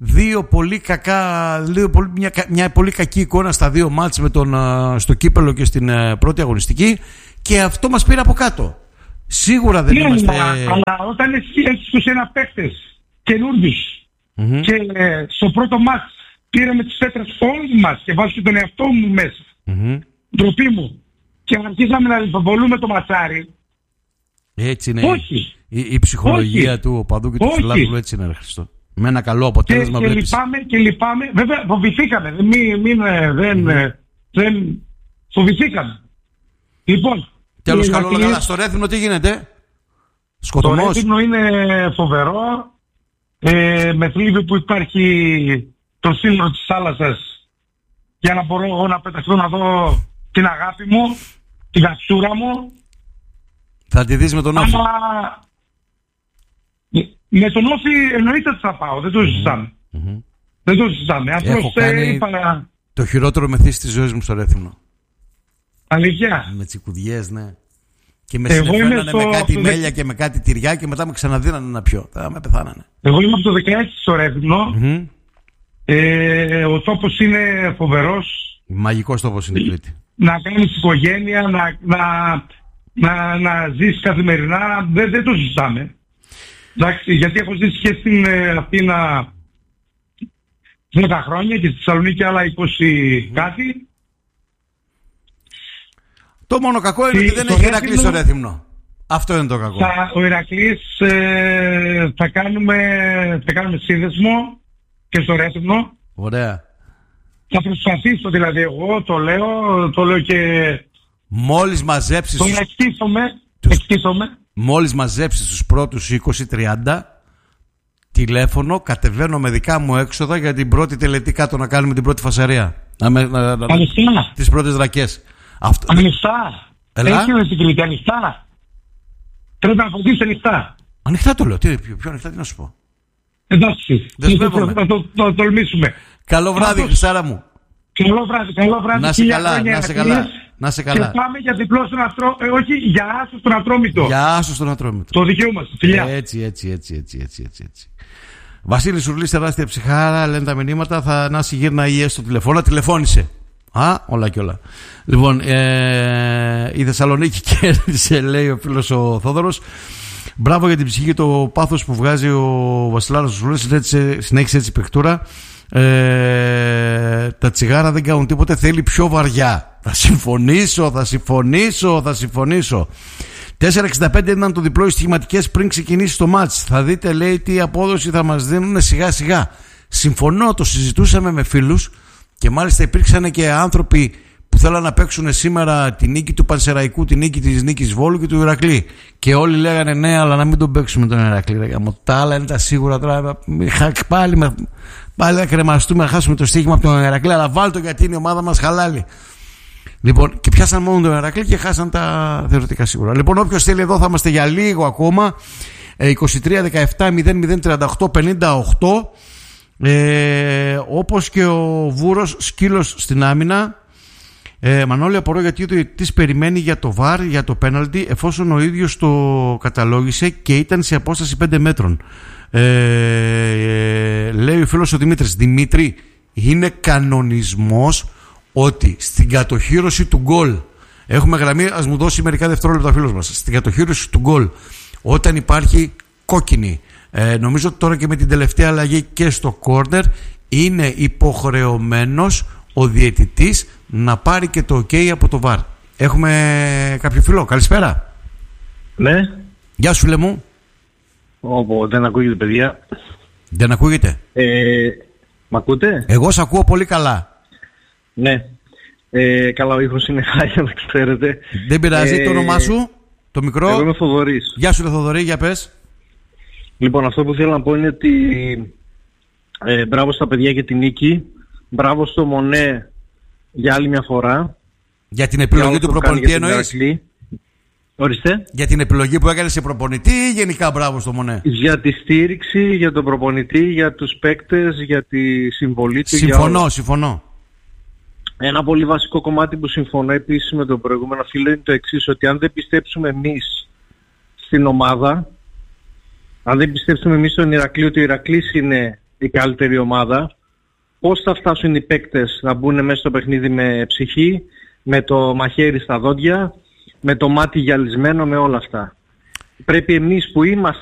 μια πολύ κακή εικόνα στα 2 μάτς στο κύπελλο και στην πρώτη αγωνιστική, και αυτό μας πήρε από κάτω. Σίγουρα δεν είμαστε... Αλλά όταν έχεις 21 παίκτες καινούργιους και στο πρώτο μάτς πήραμε τις πέτρες όλοι μας και βάζω και τον εαυτό μου μέσα, ντροπή μου, και αρχίσαμε να λιθοβολούμε το ματσάρι. Έτσι είναι. Όχι. Η ψυχολογία του οπαδού και του φιλάθλου έτσι είναι, Χριστό. Με ένα καλό αποτέλεσμα βλέπεις. Και λυπάμαι. Βέβαια φοβηθήκαμε. Δεν φοβηθήκαμε. Λοιπόν. Τέλος, καλό καλά. Στο Ρέθυμνο τι γίνεται? Σκοτωμός. Το Ρέθυμνο είναι φοβερό. Με θλίβει που υπάρχει το σύνορο της θάλασσας για να μπορώ εγώ να πεταχθώ να δω την αγάπη μου, την καψούρα μου. Θα τη δεις με τον Όφη? Με τον Όφη εννοείται ότι θα πάω, δεν το συζητάμε. Δεν το συζητάμε. Έχω κάνει το χειρότερο μεθύσι της ζωής μου στο Ρέθυμνο. Αλήθεια? Με τσικουδιές, ναι. Και με συνεφέρνανε με κάτι μέλια και με κάτι τυριά και μετά με ξαναδίνανε να πιω. Θα με πεθάνανε. Εγώ είμαι από το 16 στο Ρέθυμνο. Ο τόπος είναι φοβερός. Μαγικός τόπος είναι η Κρήτη. Να κάνεις οικογένεια, να ζεις καθημερινά, δεν το συζητάμε. Εντάξει, γιατί έχω ζήσει και στην Αθήνα 10 χρόνια και στη Θεσσαλονίκη άλλα 20 κάτι. Το μόνο κακό είναι ότι δεν έχει Ηρακλή στο Ρέθυμνο. Αυτό είναι το κακό. Ο Ηρακλής θα κάνουμε σύνδεσμο και στο Ρέθυμνο. Ωραία. Θα προσπαθήσω δηλαδή, εγώ το λέω και... Μόλις μαζέψεις... Τον εκτίθομαι. Μόλις μαζέψεις τους πρώτους 20-30, τηλέφωνο, κατεβαίνω με δικά μου έξοδα για την πρώτη τελετή κάτω να κάνουμε την πρώτη φασαρία. Ανοιχτά. Τις πρώτες δρακές. Ανοιχτά. Έχει με την Κρήτη, ανοιχτά. Πρέπει να φωτίσεις ανοιχτά. Ανοιχτά το λέω. Πιο ανοιχτά τι να σου πω. Εντάξει. Θα το τολμήσουμε. Καλό βράδυ, Χρυσάρα μου. Καλό βράδυ. Να σε καλά. Και πάμε για διπλό στον Ατρόμητο. Όχι, για άσο στον Ατρόμητο. Για άσο στον Ατρόμητο. Το δικαίωμα μας. Φιλιά. Έτσι. Βασίλη Σουρλής, τεράστια ψυχάρα, λένε τα μηνύματα. Να γύρνα η στο τηλεφώνα. Τηλεφώνησε. Όλα και όλα. Λοιπόν, η Θεσσαλονίκη κέρδισε, λέει ο φίλος ο Θόδωρος. Μπράβο για την ψυχή και το πάθος που βγάζει ο Βασιλάρος Σουρλής. Συνέχισε έτσι η παιχτούρα. Τα τσιγάρα δεν κάνουν τίποτε, θέλει πιο βαριά. Θα συμφωνήσω. 4,65 ήταν το διπλό οι στοιχηματικές πριν ξεκινήσει το μάτς. Θα δείτε, λέει, τι απόδοση θα μας δίνουν σιγά σιγά. Συμφωνώ, το συζητούσαμε με φίλους και μάλιστα υπήρξαν και άνθρωποι που θέλαν να παίξουν σήμερα τη νίκη του Πανσεραϊκού, τη νίκη της Νίκης Βόλου και του Ηρακλή. Και όλοι λέγανε ναι, αλλά να μην τον παίξουμε τον Ηρακλή. Τα άλλα είναι τα σίγουρα τώρα. Πάλι να κρεμαστούμε, να χάσουμε το στοίχημα από τον Ηρακλή, αλλά βάλτο γιατί είναι η ομάδα μας χαλάλη. Λοιπόν, και πιάσαν μόνο τον Ηρακλή και χάσαν τα θεωρητικά σίγουρα. Λοιπόν, όποιος θέλει εδώ θα είμαστε για λίγο ακόμα. 23, 17, 00, 38, 58. Όπως και ο Βούρος, σκύλος στην άμυνα. Μανώλη, απορώ γιατί ο διαιτητής περιμένει για το VAR, για το πέναλτι, εφόσον ο ίδιος το καταλόγησε και ήταν σε απόσταση 5 μέτρων. Λέει ο φίλος ο Δημήτρης, Δημήτρη, είναι κανονισμός ότι στην κατοχύρωση του γκολ, έχουμε γραμμή, ας μου δώσει μερικά δευτερόλεπτα ο φίλος μας, στην κατοχύρωση του γκολ, όταν υπάρχει κόκκινη, νομίζω ότι τώρα και με την τελευταία αλλαγή και στο κόρνερ, είναι υποχρεωμένος ο διαιτητής να πάρει και το OK από το VAR. Έχουμε κάποιο φίλο? Καλησπέρα. Ναι. Γεια σου, Λεμού. Δεν ακούγεται, παιδιά. Δεν ακούγεται? Μ' ακούτε? Εγώ σ' ακούω πολύ καλά. Ναι. Καλά, ο ήχος είναι χάλια, να ξέρετε. Δεν πειράζει. Το όνομά σου, το μικρό? Εγώ είμαι Θοδωρής. Γεια σου, Θοδωρή, για πες. Λοιπόν, αυτό που θέλω να πω είναι ότι μπράβο στα παιδιά για την νίκη. Μπράβο στο Μονέ για άλλη μια φορά. Για την επιλογή του προπονητή εννοείς? Ορίστε. Για την επιλογή που έκανε σε προπονητή ή γενικά μπράβο στο Μονέ? Για τη στήριξη, για τον προπονητή, για τους παίκτες, για τη συμβολή του. Συμφωνώ. Ένα πολύ βασικό κομμάτι που συμφωνώ επίσης με τον προηγούμενο φίλο είναι το εξής, ότι αν δεν πιστέψουμε εμείς στην ομάδα, αν δεν πιστέψουμε εμείς στον Ηρακλή ότι ο Ηρακλής είναι η καλύτερη ομάδα, πώς θα φτάσουν οι παίκτες να μπουν μέσα στο παιχνίδι με ψυχή, με το μαχαίρι στα δόντια, με το μάτι γυαλισμένο, με όλα αυτά. Πρέπει εμείς που είμαστε